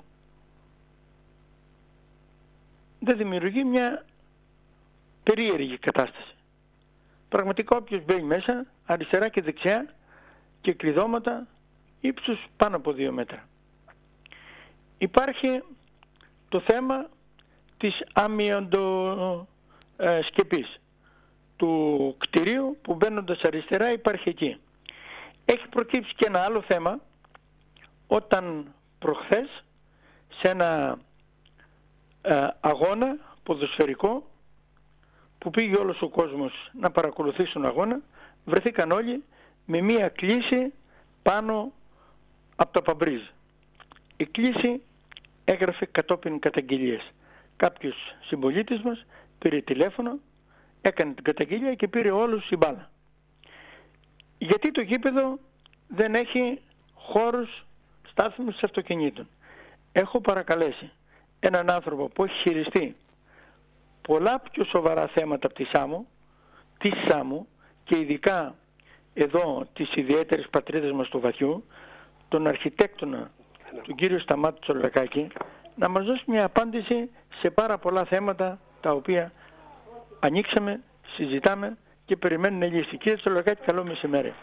δεν δημιουργεί μια περίεργη κατάσταση. Πραγματικά όποιος μπαίνει μέσα, αριστερά και δεξιά, και κλειδώματα ύψους πάνω από δύο μέτρα. Υπάρχει το θέμα της αμυαντοσκεπής του κτηρίου που μπαίνοντας αριστερά υπάρχει εκεί. Έχει προκύψει και ένα άλλο θέμα όταν προχθές σε ένα ε, αγώνα ποδοσφαιρικό που πήγε όλος ο κόσμος να παρακολουθήσει τον αγώνα, βρεθήκαν όλοι με μία κλίση πάνω από τα παμπρίζ. Η κλίση έγραφε κατόπιν καταγγελίες. Κάποιος συμπολίτης μας πήρε τηλέφωνο, έκανε την καταγγελία και πήρε όλους η μπάλα. Γιατί το γήπεδο δεν έχει χώρους στάθμισης αυτοκινήτων. Έχω παρακαλέσει έναν άνθρωπο που έχει χειριστεί πολλά πιο σοβαρά θέματα από τη Σάμο, τη Σάμο και ειδικά εδώ τις ιδιαίτερες πατρίδες μας του βαθιού, τον αρχιτέκτονα, τον κύριο Σταμάτη Τσολακάκη, να μας δώσει μια απάντηση σε πάρα πολλά θέματα τα οποία ανοίξαμε, συζητάμε και περιμένουν λύση. Κύριε Τσολακάκη, καλό μεσημέρι.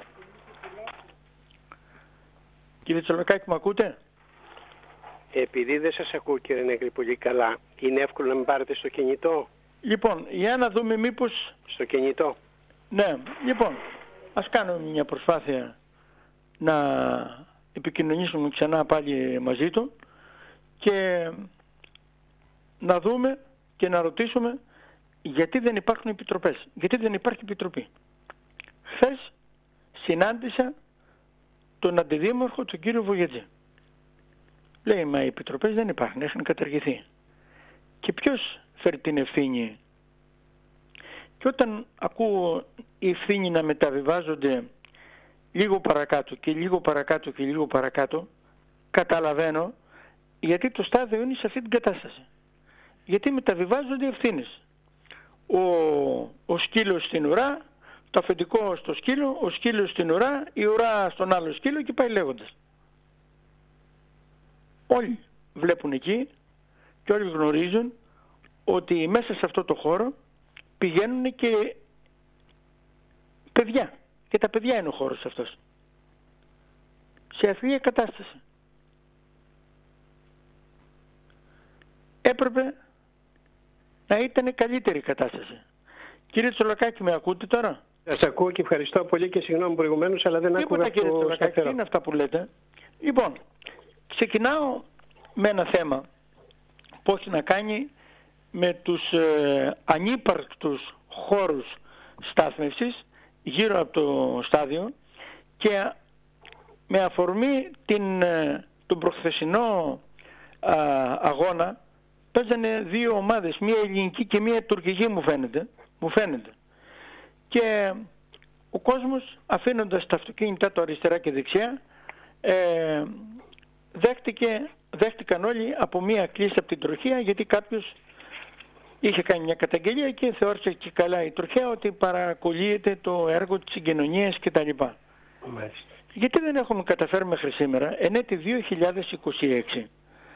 Κύριε Τσολακάκη, μου ακούτε?
Επειδή δεν σας ακούω, κύριε Νέγκρη, πολύ καλά, είναι εύκολο να μην πάρετε στο κινητό?
Λοιπόν, για να δούμε μήπως...
Στο κινητό.
Ναι, λοιπόν, ας κάνουμε μια προσπάθεια να επικοινωνήσουμε ξανά πάλι μαζί του και να δούμε και να ρωτήσουμε γιατί δεν υπάρχουν επιτροπές, γιατί δεν υπάρχει επιτροπή. Χθες συνάντησα τον αντιδήμαρχο, τον κύριο Βογετζή. Λέει, μα οι επιτροπές δεν υπάρχουν, έχουν καταργηθεί. Και ποιος φέρει την ευθύνη? Και όταν ακούω οι ευθύνη να μεταβιβάζονται λίγο παρακάτω και λίγο παρακάτω και λίγο παρακάτω, καταλαβαίνω γιατί το στάδιο είναι σε αυτή την κατάσταση. Γιατί μεταβιβάζονται ευθύνες. Ο, ο σκύλος στην ουρά, το αφεντικό στο σκύλο, ο σκύλος στην ουρά, η ουρά στον άλλο σκύλο και πάει λέγοντας. Όλοι βλέπουν εκεί και όλοι γνωρίζουν ότι μέσα σε αυτό το χώρο πηγαίνουν και παιδιά. Και τα παιδιά είναι ο χώρος αυτός. Σε αθλία κατάσταση. Έπρεπε να ήταν καλύτερη κατάσταση. Κύριε Τσολακάκη, με ακούτε τώρα?
Σας ακούω και ευχαριστώ πολύ και συγγνώμη προηγουμένως, αλλά δεν άκουγα το
κύριε Τσολακάκη, είναι αυτά που λέτε. Λοιπόν, ξεκινάω με ένα θέμα που έχει να κάνει με τους ε, ανύπαρκτους χώρους στάθμευσης γύρω από το στάδιο και με αφορμή την, ε, τον προχθεσινό α, αγώνα παίζανε δύο ομάδες, μία ελληνική και μία τουρκική μου φαίνεται, μου φαίνεται. Και ο κόσμος αφήνοντας τα αυτοκίνητά του αριστερά και δεξιά ε, δέχτηκε, δέχτηκαν όλοι από μία κλίση από την τροχέα γιατί κάποιος είχε κάνει μια καταγγελία και θεώρησε και καλά η τροχέα ότι παρακολύεται το έργο της συγκοινωνίας κτλ. Γιατί δεν έχουμε καταφέρει μέχρι σήμερα, εν έτη δύο χιλιάδες είκοσι έξι,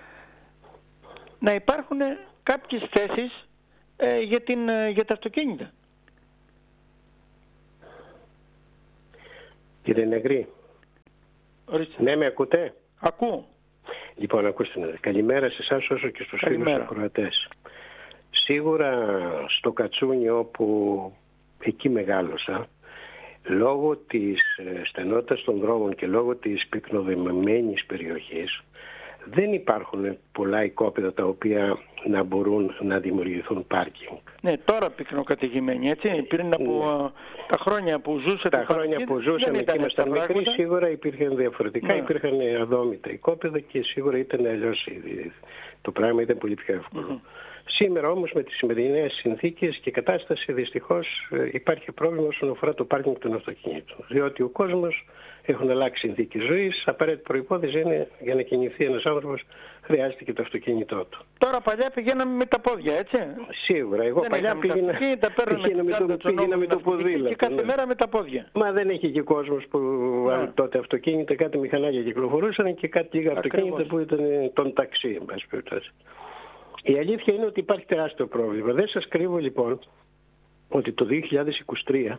να υπάρχουν κάποιες θέσεις ε, για, την, ε, για τα αυτοκίνητα?
Κύριε Νεγρή,
Ορίστε.
Ναι, με ακούτε?
Ακούω.
Λοιπόν, ακούστε, καλημέρα σε εσάς όσο και στους φίλους ακροατές. Σίγουρα στο Κατσούνι, όπου εκεί μεγάλωσα, λόγω της στενότητας των δρόμων και λόγω της πυκνοδημημένης περιοχής, δεν υπάρχουν πολλά οικόπεδα τα οποία να μπορούν να δημιουργηθούν πάρκινγκ.
Ναι, τώρα πυκνοκατοικημένοι, έτσι. Πριν από ναι. τα χρόνια που ζούσε
τα χρόνια που ζούσαμε και ήμασταν μικροί, σίγουρα υπήρχαν διαφορετικά, ναι. υπήρχαν αδόμητα οικόπεδα και σίγουρα ήταν αλλιώς. Το πράγμα ήταν πολύ πιο εύκολο. Mm-hmm. Σήμερα όμως με τις σημερινές συνθήκες και κατάσταση δυστυχώς υπάρχει πρόβλημα όσον αφορά το πάρκινγκ των αυτοκινήτων. Διότι ο κόσμος έχουν αλλάξει συνθήκες ζωής, απαραίτητη προϋπόθεση είναι για να κινηθεί ένας άνθρωπος χρειάζεται και το αυτοκίνητό του.
Τώρα παλιά πηγαίναμε με τα πόδια, έτσι.
Σίγουρα. Εγώ δεν παλιά πήγαινα,
τα πήγαινα με το, πήγαινα με το ποδήλατο. Και κάθε ναι. μέρα με τα πόδια.
Μα δεν έχει και κόσμος που ναι. τότε αυτοκίνητα, κάτι μηχανάκια κυκλοφορούσαν και κάτι λίγα αυτοκίνητα που ήταν τον ταξί, εν πάση περιπτώσει. Η αλήθεια είναι ότι υπάρχει τεράστιο πρόβλημα. Δεν σας κρύβω λοιπόν ότι το δύο χιλιάδες είκοσι τρία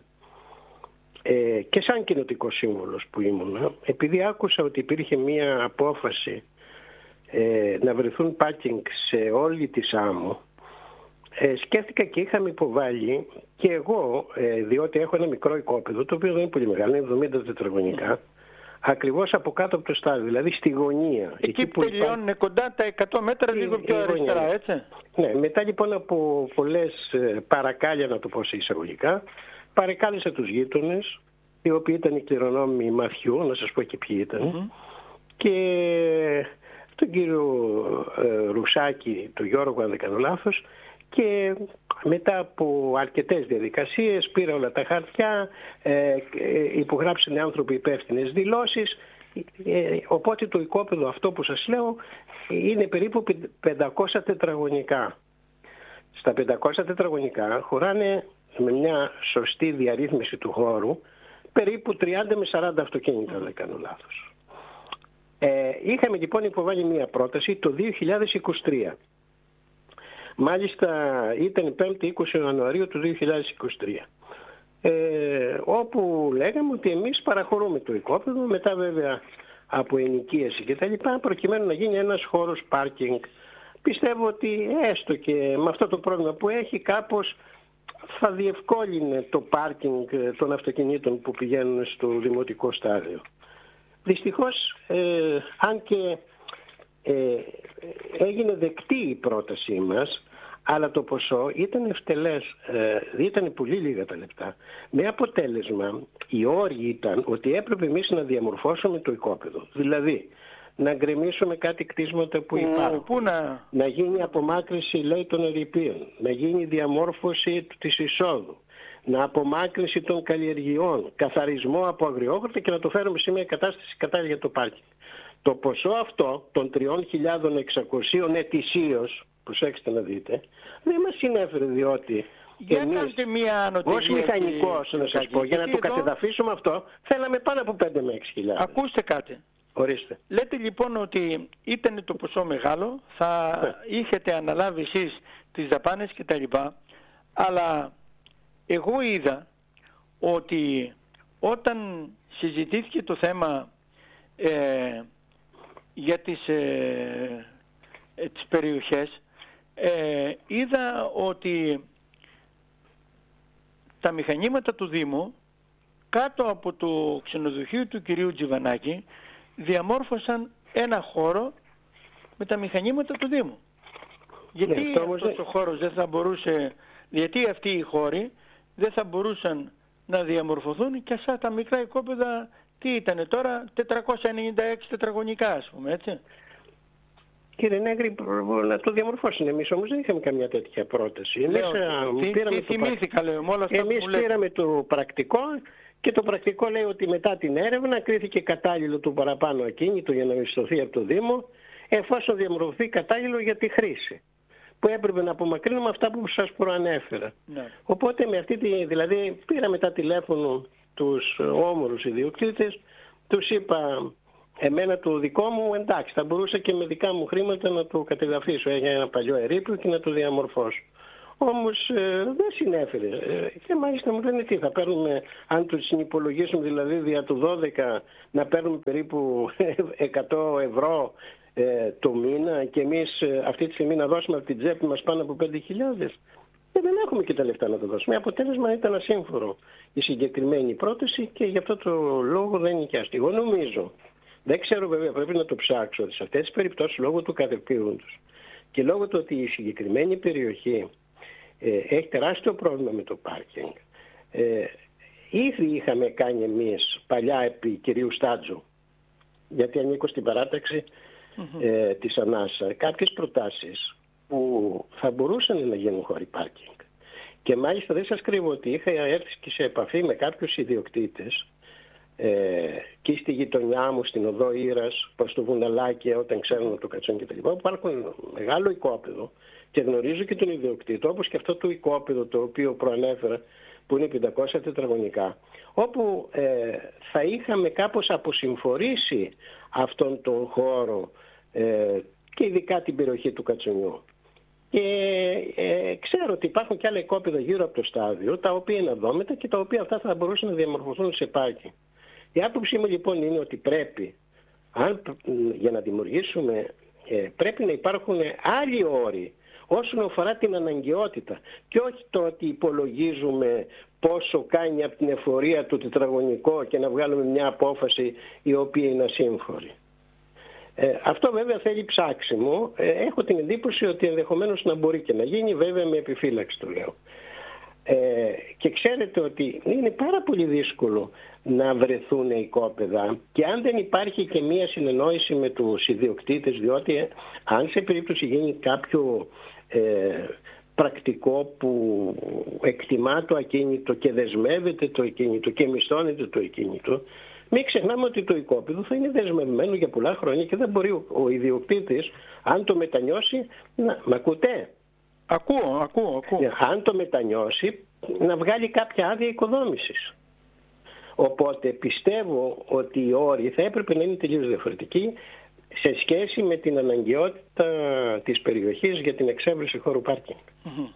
ε, και σαν κοινοτικός σύμβουλος που ήμουνα, επειδή άκουσα ότι υπήρχε μία απόφαση ε, να βρεθούν πάρκινγκ σε όλη τη Σάμο, ε, σκέφτηκα και είχαμε υποβάλει και εγώ, ε, διότι έχω ένα μικρό οικόπεδο, το οποίο δεν είναι πολύ μεγάλο, είναι εβδομήντα τετραγωνικά, ακριβώς από κάτω από το στάδιο, δηλαδή στη γωνία.
Εκεί, εκεί που τελειώνουν υπά... κοντά τα εκατό μέτρα, η, λίγο πιο αριστερά, έτσι.
Ναι, μετά λοιπόν από πολλές παρακάλια, να το πω σε εισαγωγικά, παρεκάλεσα τους γείτονες, οι οποίοι ήταν οι κληρονόμοι Μαθιού, να σας πω και ποιοι ήταν, mm-hmm. και τον κύριο ε, Ρουσάκη, τον Γιώργο, αν δεν κάνω λάθος, και μετά από αρκετές διαδικασίες πήρα όλα τα χαρτιά, ε, ε, υπογράψανε άνθρωποι υπεύθυνες δηλώσεις, ε, οπότε το οικόπεδο αυτό που σας λέω είναι περίπου πεντακόσια τετραγωνικά. Στα πεντακόσια τετραγωνικά χωράνε με μια σωστή διαρρύθμιση του χώρου περίπου τριάντα με σαράντα αυτοκίνητα, αν δεν κάνω λάθος. Ε, είχαμε λοιπόν υποβάλει μια πρόταση το δύο χιλιάδες είκοσι τρία. Μάλιστα ήταν πέμπτη είκοσι Ιανουαρίου του δύο χιλιάδες είκοσι τρία. Ε, όπου λέγαμε ότι εμείς παραχωρούμε το οικόπεδο, μετά βέβαια από ενοικίαση και τα λοιπά, προκειμένου να γίνει ένας χώρος πάρκινγκ. Πιστεύω ότι έστω και με αυτό το πρόβλημα που έχει κάπως θα διευκόλυνε το πάρκινγκ των αυτοκινήτων που πηγαίνουν στο δημοτικό στάδιο. Δυστυχώς, ε, αν και ε, έγινε δεκτή η πρότασή μας, αλλά το ποσό ήταν ευτελές, ε, ήταν πολύ λίγα τα λεπτά. Με αποτέλεσμα, η όρη ήταν ότι έπρεπε εμείς να διαμορφώσουμε το οικόπεδο. Δηλαδή, να γκρεμίσουμε κάτι κτίσματα που υπάρχουν,
Πού να...
να γίνει απομάκρυνση, λέει, των ερειπίων, να γίνει διαμόρφωση της εισόδου, να απομάκρυνση των καλλιεργειών, καθαρισμό από αγριόχορτα και να το φέρουμε σε μια κατάσταση κατάλληλη για το πάρκινγκ. Το ποσό αυτό των τρεις χιλιάδες εξακόσια ετησίως, προσέξτε να δείτε, δεν μας συνέφερε, διότι
για
εμείς ως μηχανικός, να σας πω, για να το κατεδαφίσουμε αυτό, θέλαμε πάνω από πέντε με έξι χιλιάδες.
Ακούστε κάτι.
Ορίστε.
Λέτε λοιπόν ότι ήταν το ποσό μεγάλο, θα ναι. είχετε αναλάβει εσείς τις δαπάνες και τα λοιπά, αλλά εγώ είδα ότι όταν συζητήθηκε το θέμα ε, για τις, ε, ε, τις περιοχές, ε, είδα ότι τα μηχανήματα του Δήμου κάτω από το ξενοδοχείο του κυρίου Τζιβανάκη διαμόρφωσαν ένα χώρο με τα μηχανήματα του Δήμου. Γιατί ναι, αυτός δεν... ο χώρος δεν θα μπορούσε, γιατί αυτοί οι χώροι δεν θα μπορούσαν να διαμορφωθούν και σαν τα μικρά οικόπεδα, τι ήτανε τώρα, τετρακόσια ενενήντα έξι τετραγωνικά, ας πούμε, έτσι.
Κύριε Νέγρη, να το διαμορφώσουν. Εμείς όμως δεν είχαμε καμιά τέτοια πρόταση. Εμείς,
λέω, τι, τι θυμήθηκα, λέω, με όλα αυτά
εμείς
που
πήραμε το πρακτικό και το πρακτικό λέει ότι μετά την έρευνα κρίθηκε κατάλληλο το παραπάνω ακίνητο για να μισθωθεί από το Δήμο, εφόσον διαμορφωθεί κατάλληλο για τη χρήση, που έπρεπε να απομακρύνουμε αυτά που σας προανέφερα. Ναι. Οπότε με αυτή τη, δηλαδή πήραμε τα τηλέφωνο τους όμορους ιδιοκτήτες, τους είπα εμένα το δικό μου, εντάξει, θα μπορούσα και με δικά μου χρήματα να το κατεδαφίσω για ένα παλιό ερείπιο και να το διαμορφώσω. Όμως ε, δεν συνέφερε. Ε, και μάλιστα μου λένε τι θα παίρνουμε, αν το συνυπολογίσουμε δηλαδή δια του δώδεκα, να παίρνουμε περίπου εκατό ευρώ ε, το μήνα και εμείς ε, αυτή τη στιγμή να δώσουμε από την τσέπη μας πάνω από πέντε χιλιάδες. Και δεν έχουμε και τα λεφτά να το δώσουμε. Αποτέλεσμα ήταν ασύμφορο η συγκεκριμένη πρόταση και γι' αυτό το λόγο δεν νοικιάστηκε. Εγώ νομίζω, δεν ξέρω βέβαια, πρέπει να το ψάξω, ότι σε αυτές τις περιπτώσεις λόγω του κατεπήγοντος και λόγω του ότι η συγκεκριμένη περιοχή ε, έχει τεράστιο πρόβλημα με το πάρκινγκ. Ε, ήδη είχαμε κάνει εμείς παλιά επί κυρίου Στάτζου, γιατί ανήκω στην παράταξη mm-hmm. ε, της Ανάσα, κάποιες προτάσεις που θα μπορούσαν να γίνουν χώροι πάρκινγκ. Και μάλιστα δεν σας κρύβω ότι είχα έρθει και σε επαφή με κάποιους ιδιοκτήτες ε, και στη γειτονιά μου, στην οδό Ήρας, προς το Βουναλάκι, όταν ξέρουν το Κατσόν κτλ. Υπάρχουν μεγάλο οικόπεδο και γνωρίζω και τον ιδιοκτήτη, όπως και αυτό το οικόπεδο το οποίο προανέφερα, που είναι πεντακόσια τετραγωνικά, όπου ε, θα είχαμε κάπως αποσυμφορήσει αυτόν τον χώρο ε, και ειδικά την περιοχή του Κατσονιού. Και ε, ξέρω ότι υπάρχουν και άλλα οικόπεδα γύρω από το στάδιο, τα οποία είναι αδόμητα και τα οποία αυτά θα μπορούσαν να διαμορφωθούν σε πάρκινγκ. Η άποψή μου λοιπόν είναι ότι πρέπει, αν, για να δημιουργήσουμε, ε, πρέπει να υπάρχουν άλλοι όροι όσον αφορά την αναγκαιότητα και όχι το ότι υπολογίζουμε πόσο κάνει από την εφορία του τετραγωνικό και να βγάλουμε μια απόφαση η οποία είναι ασύμφορη. Ε, αυτό βέβαια θέλει ψάξιμο. Ε, έχω την εντύπωση ότι ενδεχομένως να μπορεί και να γίνει, βέβαια με επιφύλαξη το λέω. Ε, και ξέρετε ότι είναι πάρα πολύ δύσκολο να βρεθούν οικόπεδα και αν δεν υπάρχει και μία συνεννόηση με τους ιδιοκτήτες, διότι ε, αν σε περίπτωση γίνει κάποιο ε, πρακτικό που εκτιμά το ακίνητο και δεσμεύεται το ακίνητο και μισθώνεται το ακίνητο, μην ξεχνάμε ότι το οικόπεδο θα είναι δεσμευμένο για πολλά χρόνια και δεν μπορεί ο, ο ιδιοκτήτης, αν το μετανιώσει, να... Μ' ακούτε?
Ακούω, ακούω, ακούω.
Αν το μετανιώσει, να βγάλει κάποια άδεια οικοδόμησης. Οπότε πιστεύω ότι οι όροι θα έπρεπε να είναι τελείως διαφορετικοί σε σχέση με την αναγκαιότητα της περιοχής για την εξέβρεση χώρου πάρκινγκ.
Mm-hmm.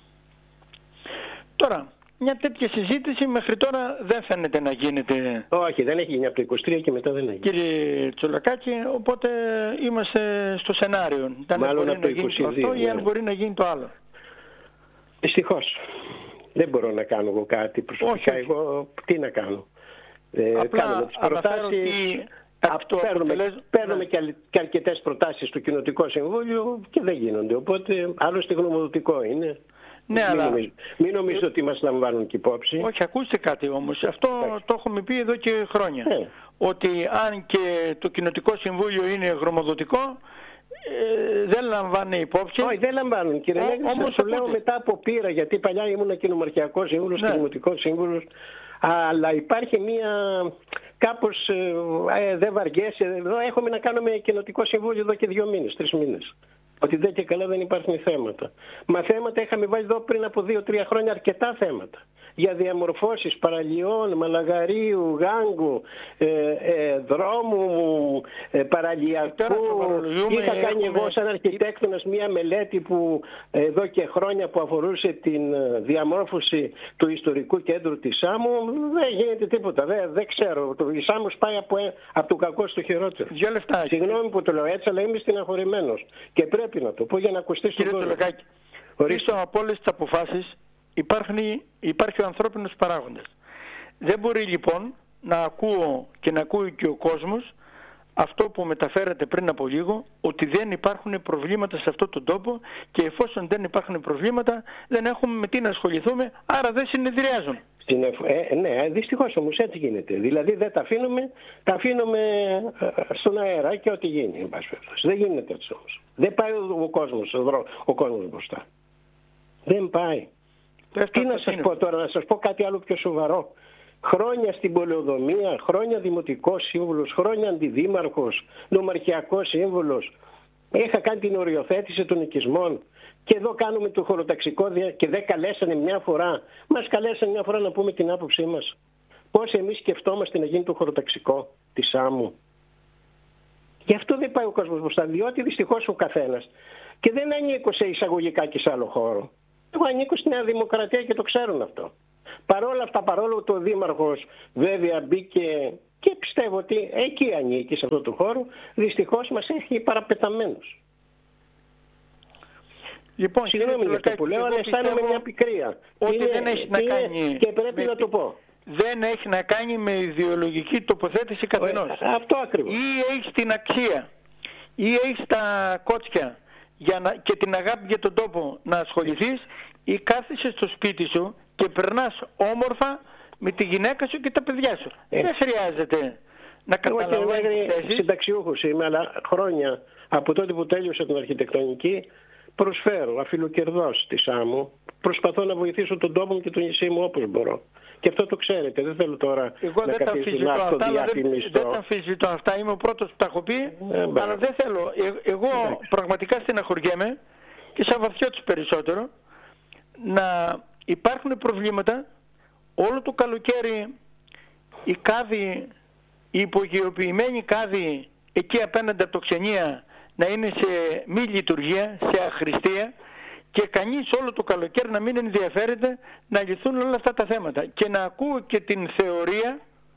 Τώρα, μια τέτοια συζήτηση μέχρι τώρα δεν φαίνεται να γίνεται.
Όχι, δεν έχει γίνει από το είκοσι τρία και μετά δεν έχει γίνει.
Κύριε Τσολακάκη, οπότε είμαστε στο σενάριο. Αν
Μάλλον
μπορεί
από το
να γίνει
είκοσι δύο,
αυτό
ναι.
ή αν μπορεί να γίνει το άλλο.
Δυστυχώς. Δεν μπορώ να κάνω εγώ κάτι προσωπικά.
Όχι.
Εγώ τι να κάνω. Ε,
Απλά
κάνουμε τις προτάσεις.
Αυτό
παίρνουμε
αποτελέσ...
παίρνουμε ναι. και αρκετές προτάσεις στο Κοινοτικό Συμβούλιο και δεν γίνονται. Οπότε άλλωστε γνωμοδοτικό είναι.
Ναι,
μην,
αλλά...
νομίζω, μην νομίζετε ότι μας λαμβάνουν και υπόψη.
Όχι, ακούστε κάτι όμως. Αυτό Άχι. το έχουμε πει εδώ και χρόνια.
Ναι.
Ότι αν και το Κοινοτικό Συμβούλιο είναι γνωμοδοτικό, ε, δεν λαμβάνει υπόψη.
Όχι, δεν λαμβάνουν κύριε Λέγκρη. Όμως το λέω μετά από πείρα, γιατί παλιά ήμουν κοινομαρχιακός σύμβουλος, ναι. κοινοτικός σύμβουλος. Αλλά υπάρχει μία κάπως ε, δεν βαριέσαι. Εδώ έχουμε να κάνουμε κοινοτικό συμβούλιο εδώ και δύο μήνες, τρεις μήνες. Ότι δεν και καλά δεν υπάρχουν θέματα. Μα θέματα είχαμε βάλει εδώ πριν από δύο τρία χρόνια αρκετά θέματα. Για διαμορφώσεις παραλιών, μαλαγαρίου, γάγκου, ε, ε, δρόμου, ε, παραλιακού. Είχα κάνει έχουμε... εγώ σαν αρχιτέκτονας μία μελέτη που εδώ και χρόνια που αφορούσε την διαμόρφωση του ιστορικού κέντρου της Σάμου. Δεν γίνεται τίποτα. Δεν, δεν ξέρω. Η Σάμος πάει από, από το κακό στο χειρότερο.
Δύο λεφτά.
Συγγνώμη που το λέω έτσι, αλλά είμαι στεναχωρημένος. Και πρέπει να το πω για να ακουστεί στον κόσμο.
Κύριε Τσολακάκη, πίσω από όλες τις αποφάσεις υπάρχει, υπάρχει ο ανθρώπινος παράγοντας. Δεν μπορεί λοιπόν να ακούω και να ακούει και ο κόσμος αυτό που μεταφέρατε πριν από λίγο, ότι δεν υπάρχουν προβλήματα σε αυτόν τον τόπο και εφόσον δεν υπάρχουν προβλήματα δεν έχουμε με τι να ασχοληθούμε, άρα δεν συνεδριάζουν.
Ε, ναι, δυστυχώς όμως έτσι γίνεται. Δηλαδή δεν τα αφήνουμε, τα αφήνουμε στον αέρα και ό,τι γίνει. Εν πάση περιπτώσει. Δεν γίνεται έτσι όμως. Δεν πάει ο, ο κόσμος, ο, ο κόσμος μπροστά. Δεν πάει. Τι να σας πω τώρα, να σας πω κάτι άλλο πιο σοβαρό. Χρόνια στην πολεοδομία, χρόνια δημοτικός σύμβουλος, χρόνια αντιδήμαρχος, νομαρχιακός σύμβουλος. Είχα κάνει την οριοθέτηση των οικισμών και εδώ κάνουμε το χωροταξικό και δεν καλέσανε μια φορά. Μας καλέσανε μια φορά να πούμε την άποψή μας. Πώς εμείς σκεφτόμαστε να γίνει το χωροταξικό της Σάμου. Γι' αυτό δεν πάει ο κόσμος μπροστά, διότι δυστυχώς ο καθένας και δεν ανήκω σε εισαγωγικά και σε άλλο χώρο. Εγώ ανήκω στη Νέα Δημοκρατία και το ξέρουν αυτό. Παρόλα αυτά, παρόλο που ο Δήμαρχος βέβαια μπήκε και πιστεύω ότι εκεί ανήκει σε αυτό το χώρο, δυστυχώς μας έχει παραπεταμένους.
Λοιπόν,
συγγνώμη για αυτό που λέω, αλλά αισθάνομαι μια πικρία.
Ότι
είναι,
δεν έχει να κάνει
και πρέπει
με,
να το πω.
Δεν έχει να κάνει με ιδεολογική τοποθέτηση καθενός.
Αυτό ακριβώς.
Ή έχει την αξία, ή έχει τα κότσια για να, και την αγάπη για τον τόπο να ασχοληθείς, ή κάθεσαι στο σπίτι σου και περνάς όμορφα με τη γυναίκα σου και τα παιδιά σου. Ε. Δεν χρειάζεται να καταλαβαίνεις τις θέσεις.
Συνταξιούχος είμαι, αλλά χρόνια από τότε που τέλειωσα την αρχιτεκτονική προσφέρω αφιλοκερδώς στη Σάμο. Προσπαθώ να βοηθήσω τον τόπο μου και το νησί μου όπως μπορώ. Και αυτό το ξέρετε, δεν θέλω τώρα
εγώ
να καθίσω να αυτοδιαφημιστώ.
Δεν τα αμφισβητώ αυτά, είμαι ο πρώτος που τα έχω πει, ε, αλλά δεν θέλω. Ε, εγώ εντάξει. Πραγματικά στεναχωριέμαι και σαν βαθιώτης περισσότερο να υπάρχουν προβλήματα όλο το καλοκαίρι οι κάδοι, οι υπογειοποιημένοι κάδοι εκεί απέναντι από το Ξενία να είναι σε μη λειτουργία, σε αχρηστία και κανείς όλο το καλοκαίρι να μην ενδιαφέρεται να λυθούν όλα αυτά τα θέματα. Και να ακούω και την θεωρία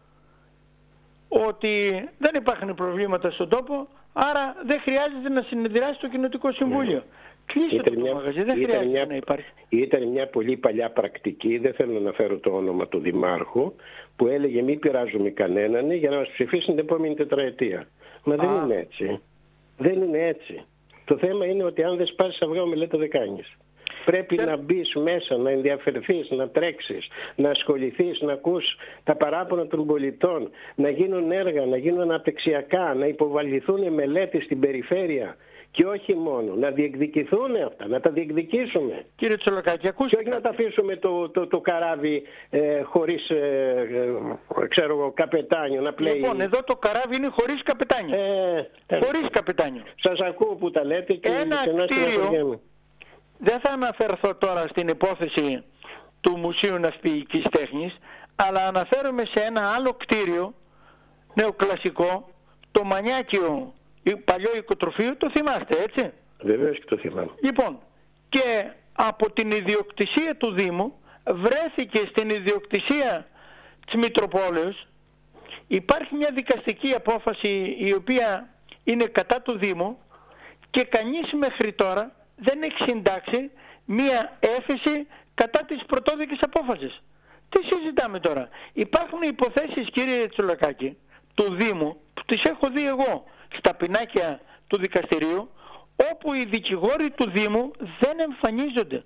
ότι δεν υπάρχουν προβλήματα στον τόπο, άρα δεν χρειάζεται να συνεδριάσει το Κοινοτικό Συμβούλιο. Ναι. Κλείστε το
μια,
μαγαζί, δεν χρειάζεται
μια,
να υπάρχει.
Ήταν μια πολύ παλιά πρακτική, δεν θέλω να φέρω το όνομα του Δημάρχου, που έλεγε μην πειράζουμε κανέναν για να μας ψηφίσουν την επόμενη τετραετία. Μα δεν Α. είναι έτσι. Δεν είναι έτσι. Το θέμα είναι ότι αν δεν σπάσεις αυγά μελέτα δεν κάνεις. Πρέπει και... να μπεις μέσα, να ενδιαφερθείς, να τρέξεις, να ασχοληθείς, να ακούς τα παράπονα των πολιτών, να γίνουν έργα, να γίνουν αναπτυξιακά, να υποβαληθούν μελέτες στην περιφέρεια. Και όχι μόνο, να διεκδικηθούν αυτά, να τα διεκδικήσουμε.
Κύριε Τσολακάκη, ακούστε.
Και όχι να τα αφήσουμε το, το, το καράβι ε, χωρίς, ε, ε, ξέρω εγώ, καπετάνιο να πλέει.
Λοιπόν, εδώ το καράβι είναι χωρίς καπετάνιο. Ε, χωρίς καπετάνιο.
Σας ακούω που τα λέτε και
ένα κτίριο, δεν θα αναφερθώ τώρα στην υπόθεση του Μουσείου Ναυπηγικής Τέχνης, αλλά αναφέρομαι σε ένα άλλο κτίριο, νεοκλασικό, το Μανιάκιο, παλιό οικοτροφείο, το θυμάστε, έτσι?
Βεβαίως και το θυμάμαι.
Λοιπόν, και από την ιδιοκτησία του Δήμου βρέθηκε στην ιδιοκτησία της Μητροπόλεως. Υπάρχει μια δικαστική απόφαση η οποία είναι κατά του Δήμου και κανείς μέχρι τώρα δεν έχει συντάξει μια έφεση κατά της πρωτόδικης απόφασης. Τι συζητάμε τώρα? Υπάρχουν υποθέσεις, κύριε Τσολακάκη, του Δήμου που τις έχω δει εγώ στα πινάκια του δικαστηρίου, όπου οι δικηγόροι του Δήμου δεν εμφανίζονται.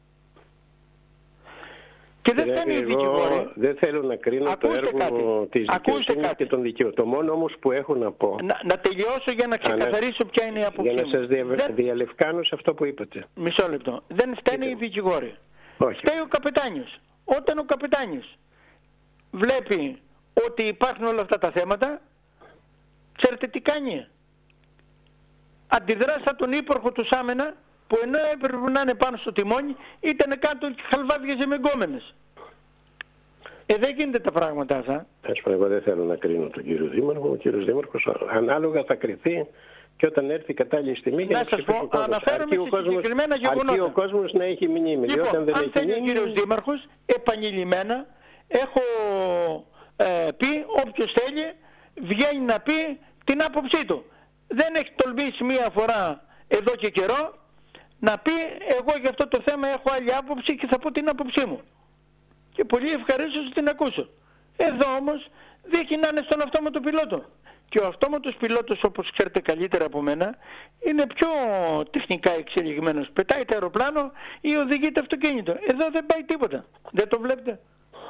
Και δεν φτάνει οι δικηγόροι.
Δεν θέλω να κρίνω ακούστε το έργο κάτι. της δικαιοσύνης και των δικαιών. Το μόνο όμως που έχω να πω...
Να, να τελειώσω για να ξεκαθαρίσω ποια είναι η άποψή μου.
Για να σας δια... δεν... διαλευκάνω σε αυτό που είπατε.
Μισό λεπτό. Δεν φταίνε οι δικηγόροι.
Όχι.
Φταίει ο καπετάνιος. Όταν ο καπετάνιος βλέπει ότι υπάρχουν όλα αυτά τα θέματα, ξέρετε τι κάνει? Αντιδρά σαν τον ύπορχο του Σάμενα, που ενώ έπρεπε να είναι πάνω στο τιμόνι, ήταν κάτω και χαλβάδιαζε με γκόμενες. Ε, δεν γίνεται τα πράγματα αυτά.
Ας πω, εγώ δεν θέλω να κρίνω τον κύριο Δήμαρχο. Ο κύριος Δήμαρχος ανάλογα θα κριθεί και όταν έρθει η κατάλληλη στιγμή για να,
να σας πω, αναφέρομαι σε κόσμος, συγκεκριμένα γεγονότα.
Αρκεί ο κόσμος να έχει μνήμη.
Λοιπόν,
όταν δεν
αν
έχει
θέλει
μνήμη...
ο κύριος Δήμαρχος, επανειλημμένα, έχω ε, πει, όποιος θέλει, βγαίνει να πει την άποψή του. Δεν έχει τολμήσει μία φορά εδώ και καιρό να πει εγώ για αυτό το θέμα έχω άλλη άποψη και θα πω την άποψή μου. Και πολύ ευχαρίστως την ακούσω. Εδώ όμως δείχνει να είναι στον αυτόματο πιλότο. Και ο αυτόματος πιλότος, όπως ξέρετε καλύτερα από μένα, είναι πιο τεχνικά εξελιγμένος. Πετάει το αεροπλάνο ή οδηγεί το αυτοκίνητο. Εδώ δεν πάει τίποτα. Δεν το βλέπετε?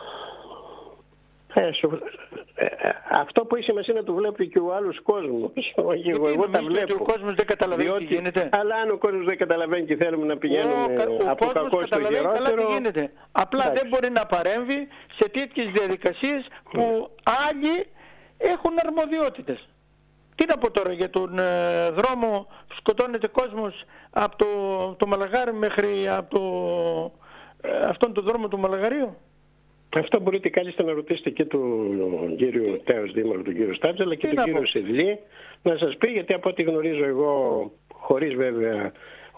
Ε, σου, ε, αυτό που έχει σημασία να το βλέπει και ο άλλος κόσμος. Όχι, εγώ, εγώ τα βλέπω.
Ο κόσμος δεν καταλαβαίνει διότι, τι γίνεται.
Αλλά αν ο κόσμος δεν καταλαβαίνει και θέλουμε να πηγαίνουμε ο, από κακό στο χειρότερο.
Καλά τι γίνεται. Απλά εντάξει. Δεν μπορεί να παρέμβει σε τέτοιες διαδικασίες που mm. άλλοι έχουν αρμοδιότητες. Τι να πω τώρα για τον ε, δρόμο που σκοτώνεται κόσμος από το, το Μαλαγάρι μέχρι από το, ε, αυτόν τον δρόμο του Μαλαγαρίου?
Αυτό μπορείτε κάλλιστα να ρωτήσετε και τον κύριο Τέος Δήμαρχο, τον κύριο Στάτζαλα και τον κύριο Σευλή να σας πει, γιατί από ό,τι γνωρίζω εγώ, χωρίς βέβαια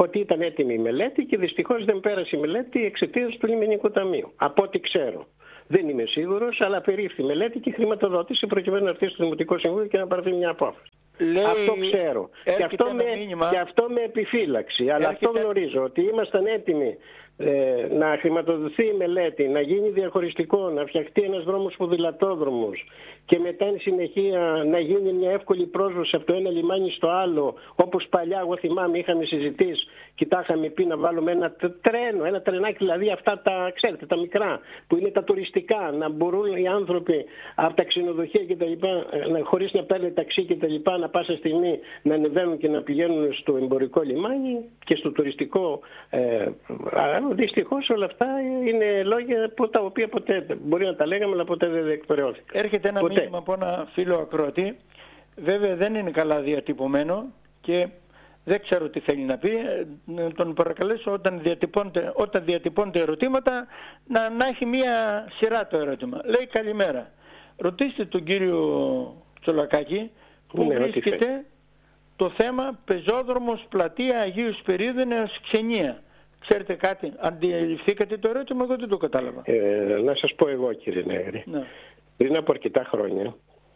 ότι ήταν έτοιμη η μελέτη και δυστυχώς δεν πέρασε η μελέτη εξαιτίας του λιμενικού ταμείου. Από ό,τι ξέρω. Δεν είμαι σίγουρος, αλλά περίφθη μελέτη και χρηματοδότηση προκειμένου να έρθει στο Δημοτικό Συμβούλιο και να πάρει μια απόφαση.
Λέει,
αυτό ξέρω. Και αυτό, με, και αυτό με επιφύλαξη. Αλλά έρχεται... αυτό γνωρίζω, ότι ήμασταν έτοιμοι ε, να χρηματοδοτηθεί η μελέτη, να γίνει διαχωριστικό, να φτιαχτεί ένας δρόμος ποδηλατόδρομος και μετά εν συνεχεία να γίνει μια εύκολη πρόσβαση από το ένα λιμάνι στο άλλο, όπως παλιά εγώ θυμάμαι είχαμε συζητήσει και τα είχαμε πει να βάλουμε ένα τρένο, ένα τρενάκι, δηλαδή αυτά τα, ξέρετε, τα μικρά που είναι τα τουριστικά, να μπορούν οι άνθρωποι από τα ξενοδοχεία και τα λοιπά, χωρίς να παίρνουν ταξί και τα λοιπά, να πάσα στιγμή να ανεβαίνουν και να πηγαίνουν στο εμπορικό λιμάνι και στο τουριστικό. Ε, δυστυχώς όλα αυτά είναι λόγια που τα οποία ποτέ μπορεί να τα λέγαμε, αλλά ποτέ δεν εκπαιρεώθηκαν.
Έρχεται ένα ποτέ. Μήνυμα από ένα φίλο ακροατή, βέβαια δεν είναι καλά διατυπωμένο και δεν ξέρω τι θέλει να πει. Να τον παρακαλέσω όταν διατυπώνεται, όταν διατυπώνεται ερωτήματα να, να έχει μία σειρά το ερώτημα. Λέει καλημέρα. Ρωτήστε τον κύριο Τσολακάκη που ναι, βρίσκεται το θέμα πεζόδρομος πλατεία Αγίου Σπυρίδωνος Ξενία. Ξέρετε κάτι, αντιληφθήκατε το ερώτημα, εγώ δεν το κατάλαβα.
Ε, να σας πω εγώ κύριε Νέγρη. Ναι. Πριν από αρκετά χρόνια,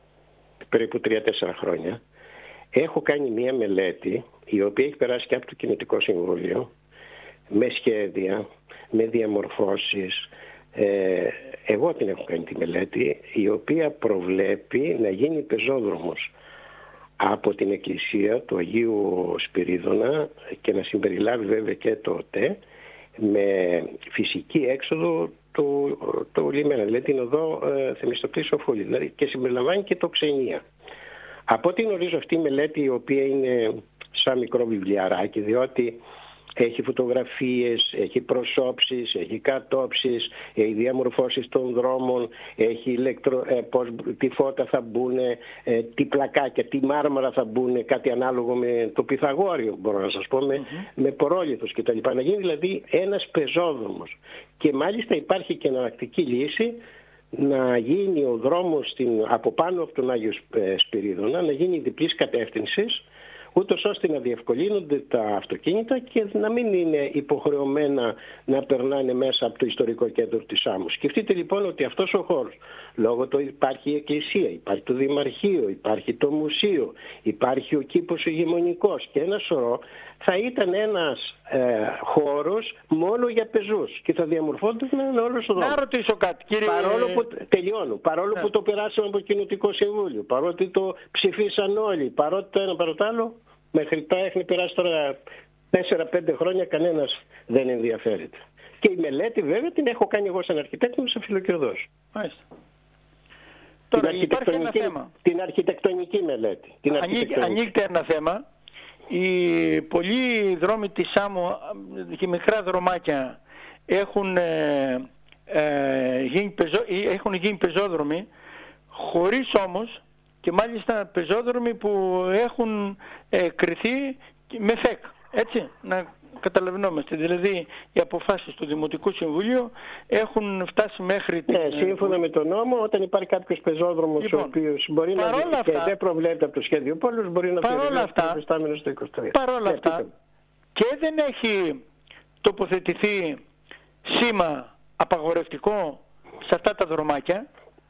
περίπου τρία τέσσερα χρόνια, έχω κάνει μία μελέτη η οποία έχει περάσει και από το Κινητικό Συμβούλιο με σχέδια, με διαμορφώσεις. Ε, εγώ την έχω κάνει τη μελέτη η οποία προβλέπει να γίνει πεζόδρομος από την εκκλησία του Αγίου Σπυρίδωνα και να συμπεριλάβει βέβαια και το ΟΤΕ με φυσική έξοδο του, του λιμένα, δηλαδή την οδό ε, Θεμιστοκλής Σοφούλη, δηλαδή και συμπεριλαμβάνει και το Ξενία. Από ό,τι γνωρίζω αυτή η μελέτη, η οποία είναι σαν μικρό βιβλιαράκι, διότι έχει φωτογραφίες, έχει προσώψεις, έχει κατόψεις, έχει διαμορφώσεις των δρόμων, έχει ηλεκτρο, ε, πώς, τι φώτα θα μπουν, ε, τι πλακάκια, τι μάρμαρα θα μπουν, κάτι ανάλογο με το Πυθαγόριο, μπορώ να σας πω, με, mm-hmm. με πορόλιθους κτλ. Να γίνει δηλαδή ένας πεζόδρομος. Και μάλιστα υπάρχει και εναλλακτική λύση να γίνει ο δρόμος στην, από πάνω από τον Άγιο Σπυρίδωνα, να γίνει διπλής κατεύθυνσης, ούτως ώστε να διευκολύνονται τα αυτοκίνητα και να μην είναι υποχρεωμένα να περνάνε μέσα από το ιστορικό κέντρο της άμμου. Σκεφτείτε λοιπόν ότι αυτός ο χώρος, λόγω του υπάρχει η εκκλησία, υπάρχει το δημαρχείο, υπάρχει το μουσείο, υπάρχει ο κήπος ηγεμονικός και ένα σωρό, θα ήταν ένας ε, χώρος μόνο για πεζούς και θα διαμορφώνονταν όλος ο δρόμος.
Να ρωτήσω κάτι κύριε...
Παρόλο που, τελειώνω, παρόλο ναι. που το περάσαμε από το Κοινοτικό Συμβούλιο, παρότι το ψηφίσαν όλοι, παρότι το ένα παρότι το άλλο, μέχρι τώρα έχει περάσει τώρα τέσσερα πέντε χρόνια, κανένας δεν ενδιαφέρεται. Και η μελέτη βέβαια την έχω κάνει εγώ σαν αρχιτέκτονος σε Φιλοκυρδός.
Μάλιστα. Τώρα υπάρχει ένα θέμα.
Την αρχιτεκτονική μελέτη. Την αρχιτεκτονική.
Ανοίγεται ένα θέμα. Οι πολλοί δρόμοι της άμμου και μικρά δρομάκια έχουν, ε, ε, γίνει, πεζό, έχουν γίνει πεζόδρομοι, χωρίς όμως και μάλιστα πεζόδρομοι που έχουν ε, κριθεί με ΦΕΚ, έτσι, να καταλαβαίνόμαστε. Δηλαδή οι αποφάσεις του Δημοτικού Συμβουλίου έχουν φτάσει μέχρι την...
Ναι, σύμφωνα με τον νόμο, όταν υπάρχει κάποιος πεζόδρομος λοιπόν, ο οποίος μπορεί να δει και δεν προβλέπεται από το σχέδιο πόλους, μπορεί να
περιορίσει
το προστάμενο στο είκοσι τρία.
Παρόλα ναι, αυτά, και δεν έχει τοποθετηθεί σήμα απαγορευτικό σε αυτά τα δρομάκια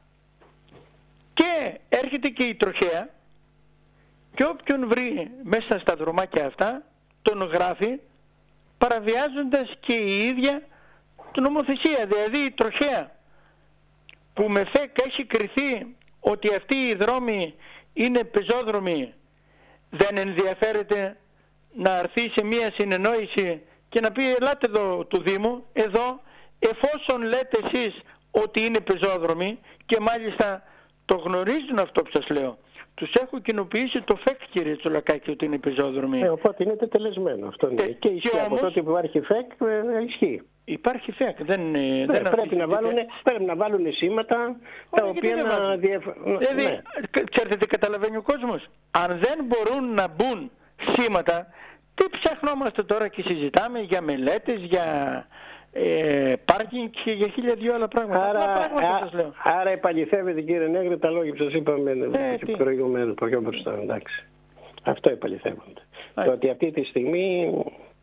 και έρχεται και η τροχέα και όποιον βρει μέσα στα δρομάκια αυτά τον γράφει, παραβιάζοντας και η ίδια την νομοθεσία. Δηλαδή η τροχέα που με ΦΕΚ έχει κριθεί ότι αυτοί οι δρόμοι είναι πεζόδρομοι, δεν ενδιαφέρεται να έρθει σε μία συνεννόηση και να πει ελάτε εδώ του Δήμου, εδώ εφόσον λέτε εσείς ότι είναι πεζόδρομοι και μάλιστα το γνωρίζουν αυτό που σας λέω. Τους έχω κοινοποιήσει το ΦΕΚ, κύριε Τσολακάκη, ότι είναι πεζόδρομοι.
Ε, οπότε είναι τετελεσμένο αυτό. Είναι. Ε, και ισχύει και όμως, από τότε που υπάρχει ΦΕΚ, ε, ισχύει.
Υπάρχει ΦΕΚ. Δεν,
ναι,
δεν
πρέπει, να βάλουν, πρέπει να βάλουν σήματα τα Ω, οποία να διευκολύνουν.
Δηλαδή, ναι. Ξέρετε τι καταλαβαίνει ο κόσμος. Αν δεν μπορούν να μπουν σήματα, τι ψαχνόμαστε τώρα και συζητάμε για μελέτες, για... Ε, πάρκινγκ και για χίλια δυο άλλα πράγματα.
Άρα,
πράγματα
α,
σας λέω.
άρα επαληθεύεται κύριε Νέγρη τα λόγια που σας είπαμε ε, και προηγουμένως, πιο μπροστά, εντάξει. Αυτό επαληθεύονται. Το ότι αυτή τη στιγμή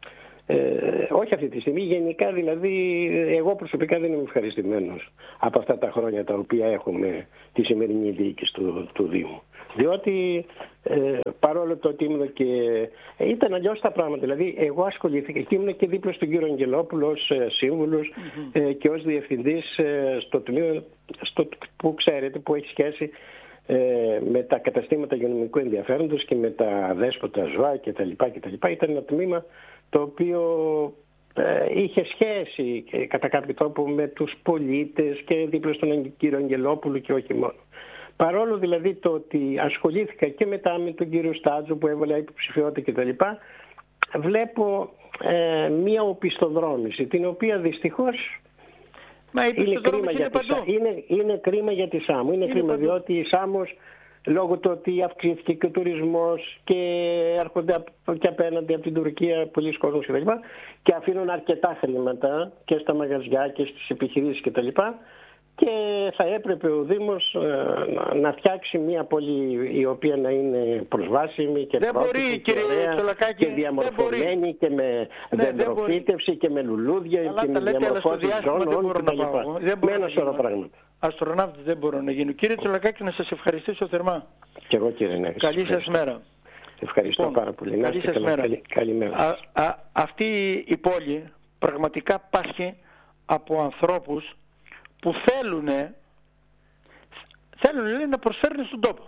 Ε, όχι αυτή τη στιγμή, γενικά δηλαδή εγώ προσωπικά δεν είμαι ευχαριστημένος από αυτά τα χρόνια τα οποία έχουμε τη σημερινή διοίκηση του, του Δήμου. Διότι ε, παρόλο το ότι ήμουν και ε, ήταν αλλιώς τα πράγματα, δηλαδή εγώ ασχολήθηκα και ήμουν και δίπλα στον κύριο Αγγελόπουλο ως ε, σύμβουλος mm-hmm. ε, και ως διευθυντής ε, στο τμήμα στο, που ξέρετε που έχει σχέση ε, με τα καταστήματα υγειονομικού ενδιαφέροντος και με τα δέσποτα ζώα κτλ. κτλ. Ήταν ένα τμήμα το οποίο ε, είχε σχέση και, κατά κάποιο τρόπο με τους πολίτες και δίπλα στον κύριο Αγγελόπουλο και όχι μόνο. Παρόλο δηλαδή το ότι ασχολήθηκα και μετά με τον κύριο Στάτζο που έβαλε υποψηφιότητα κτλ. Βλέπω ε, μία οπισθοδρόμηση την οποία δυστυχώς
Μα
είναι, κρίμα για τη, είναι, είναι κρίμα για τη Σάμο. Είναι, είναι κρίμα παντού. Διότι η Σάμος λόγω του ότι αυξήθηκε και ο τουρισμός και έρχονται και απέναντι από την Τουρκία πολλοί κόσμος κτλ. Και, και αφήνουν αρκετά χρήματα και στα μαγαζιά και στις επιχειρήσεις κτλ. Και θα έπρεπε ο Δήμος ε, να φτιάξει μια πόλη η οποία να είναι προσβάσιμη και
πρότυπη και ωραία
και διαμορφωμένη και με ναι, δεντροφύτευση και με λουλούδια αλλά και με διαμορφώσεις ζώνων κτλ. Με ένα σωρό πράγματα.
Αστροναύτης δεν μπορώ να γίνω. Κύριε Τσολακάκη, να σας ευχαριστήσω θερμά.
Και εγώ κύριε Νέκη.
Καλή σας μέρα.
Ευχαριστώ λοιπόν, πάρα πολύ.
Καλή σας μέρα.
Καλή, καλημέρα.
Α, α, αυτή η πόλη πραγματικά πάσχει από ανθρώπους που θέλουν, θέλουν λέει, να προσφέρουν στον τόπο.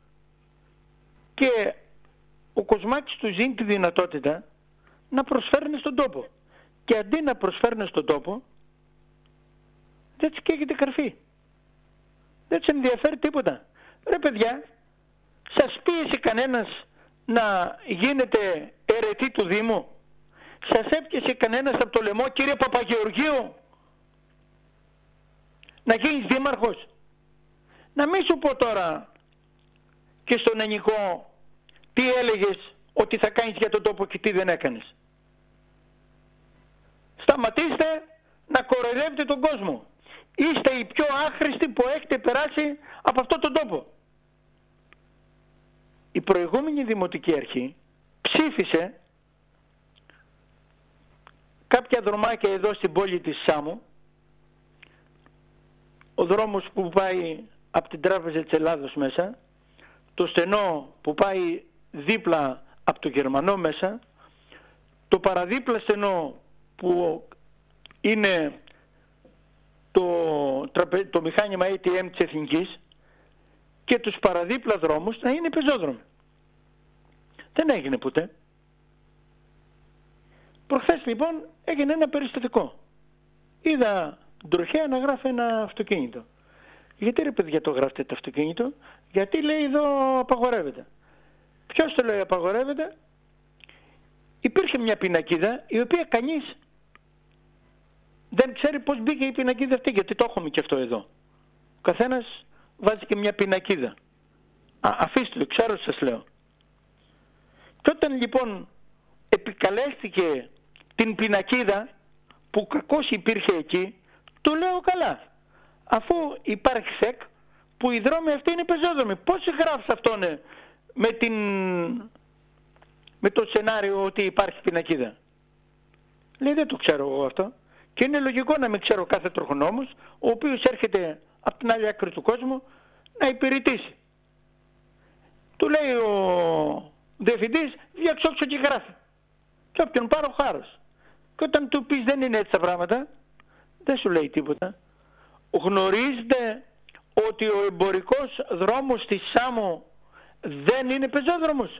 Και ο Κοσμάκης του δίνει τη δυνατότητα να προσφέρουν στον τόπο. Και αντί να προσφέρουν στον τόπο, δεν της καίγεται καρφί. Δεν της ενδιαφέρει τίποτα. Ρε παιδιά, σας πίεσε κανένας να γίνετε αιρετοί του Δήμου? Σας έπιασε κανένας από το λαιμό, κύριε Παπαγεωργίου, να γίνεις δήμαρχος? Να μην σου πω τώρα και στον Ενικό τι έλεγες ότι θα κάνεις για τον τόπο και τι δεν έκανες. Σταματήστε να κοροϊδεύετε τον κόσμο. Είστε οι πιο άχρηστοι που έχετε περάσει από αυτόν τον τόπο. Η προηγούμενη Δημοτική Αρχή ψήφισε κάποια δρομάκια εδώ στην πόλη της Σάμου, ο δρόμος που πάει από την Τράπεζα της Ελλάδος μέσα, το στενό που πάει δίπλα από το Γερμανό μέσα, το παραδίπλα στενό που είναι το, το μηχάνημα έι τι εμ της Εθνικής και τους παραδίπλα δρόμους να είναι πεζόδρομοι. Δεν έγινε ποτέ. Προχθές λοιπόν έγινε ένα περιστατικό. Είδα τροχέα να γράφει ένα αυτοκίνητο. Γιατί ρε παιδιά το γράφετε το αυτοκίνητο? Γιατί λέει εδώ απαγορεύεται. Ποιος το λέει απαγορεύεται? Υπήρχε μια πινακίδα η οποία κανείς δεν ξέρει πώς μπήκε η πινακίδα αυτή, γιατί το έχουμε και αυτό εδώ. Ο καθένας βάζει και μια πινακίδα. Α, αφήστε το, ξέρω σας λέω. Και όταν λοιπόν επικαλέστηκε την πινακίδα που κακώς υπήρχε εκεί, του λέω καλά. Αφού υπάρχει ΣΕΚ που οι δρόμοι αυτοί είναι πεζόδρομοι, πώς γράφεις αυτόν με, την... με το σενάριο ότι υπάρχει πινακίδα? Λέει δεν το ξέρω εγώ αυτό. Και είναι λογικό να μην ξέρω κάθε τροχονόμος, ο οποίος έρχεται από την άλλη άκρη του κόσμου να υπηρετήσει. Του λέει ο διευθυντής, διαξόξω και γράφει. Και όποιον πάρω χάρος. Και όταν του πεις δεν είναι έτσι τα πράγματα, δεν σου λέει τίποτα. Γνωρίζετε ότι ο εμπορικός δρόμος της Σάμου δεν είναι πεζόδρομος?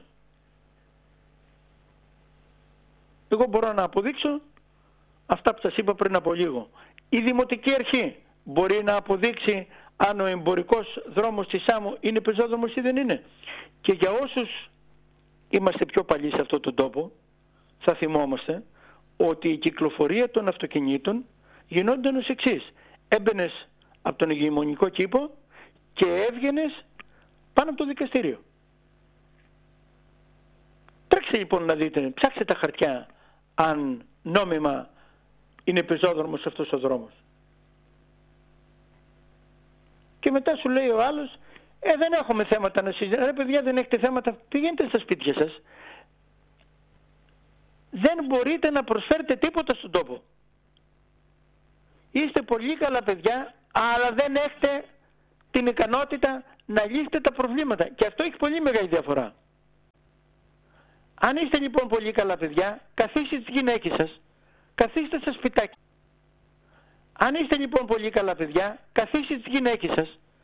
Εγώ μπορώ να αποδείξω αυτά που σας είπα πριν από λίγο. Η Δημοτική Αρχή μπορεί να αποδείξει αν ο εμπορικός δρόμος της Σάμου είναι πεζόδρομος ή δεν είναι. Και για όσους είμαστε πιο παλιοί σε αυτόν τον τόπο, θα θυμόμαστε ότι η κυκλοφορία των αυτοκινήτων γινόταν ως εξής. Έμπαινες από τον ηγεμονικό κήπο και έβγαινες πάνω από το δικαστήριο. Τρέξτε λοιπόν να δείτε, ψάξτε τα χαρτιά αν νόμιμα είναι πεζόδρομος αυτός ο δρόμος. Και μετά σου λέει ο άλλος, ε δεν έχουμε θέματα να συζητήσουμε. Ρε παιδιά, δεν έχετε θέματα, πηγαίνετε στα σπίτια σας. δεν μπορείτε να προσφέρετε τίποτα στον τόπο. Είστε πολύ καλά παιδιά, αλλά δεν έχετε την ικανότητα να λύσετε τα προβλήματα. Και αυτό έχει πολύ μεγάλη διαφορά. Αν είστε λοιπόν πολύ καλά παιδιά, καθίστε τις γυναίκες σας, καθίστε στα σπιτάκια. Αν είστε λοιπόν πολύ καλά παιδιά, καθίστε τις γυναίκες σας,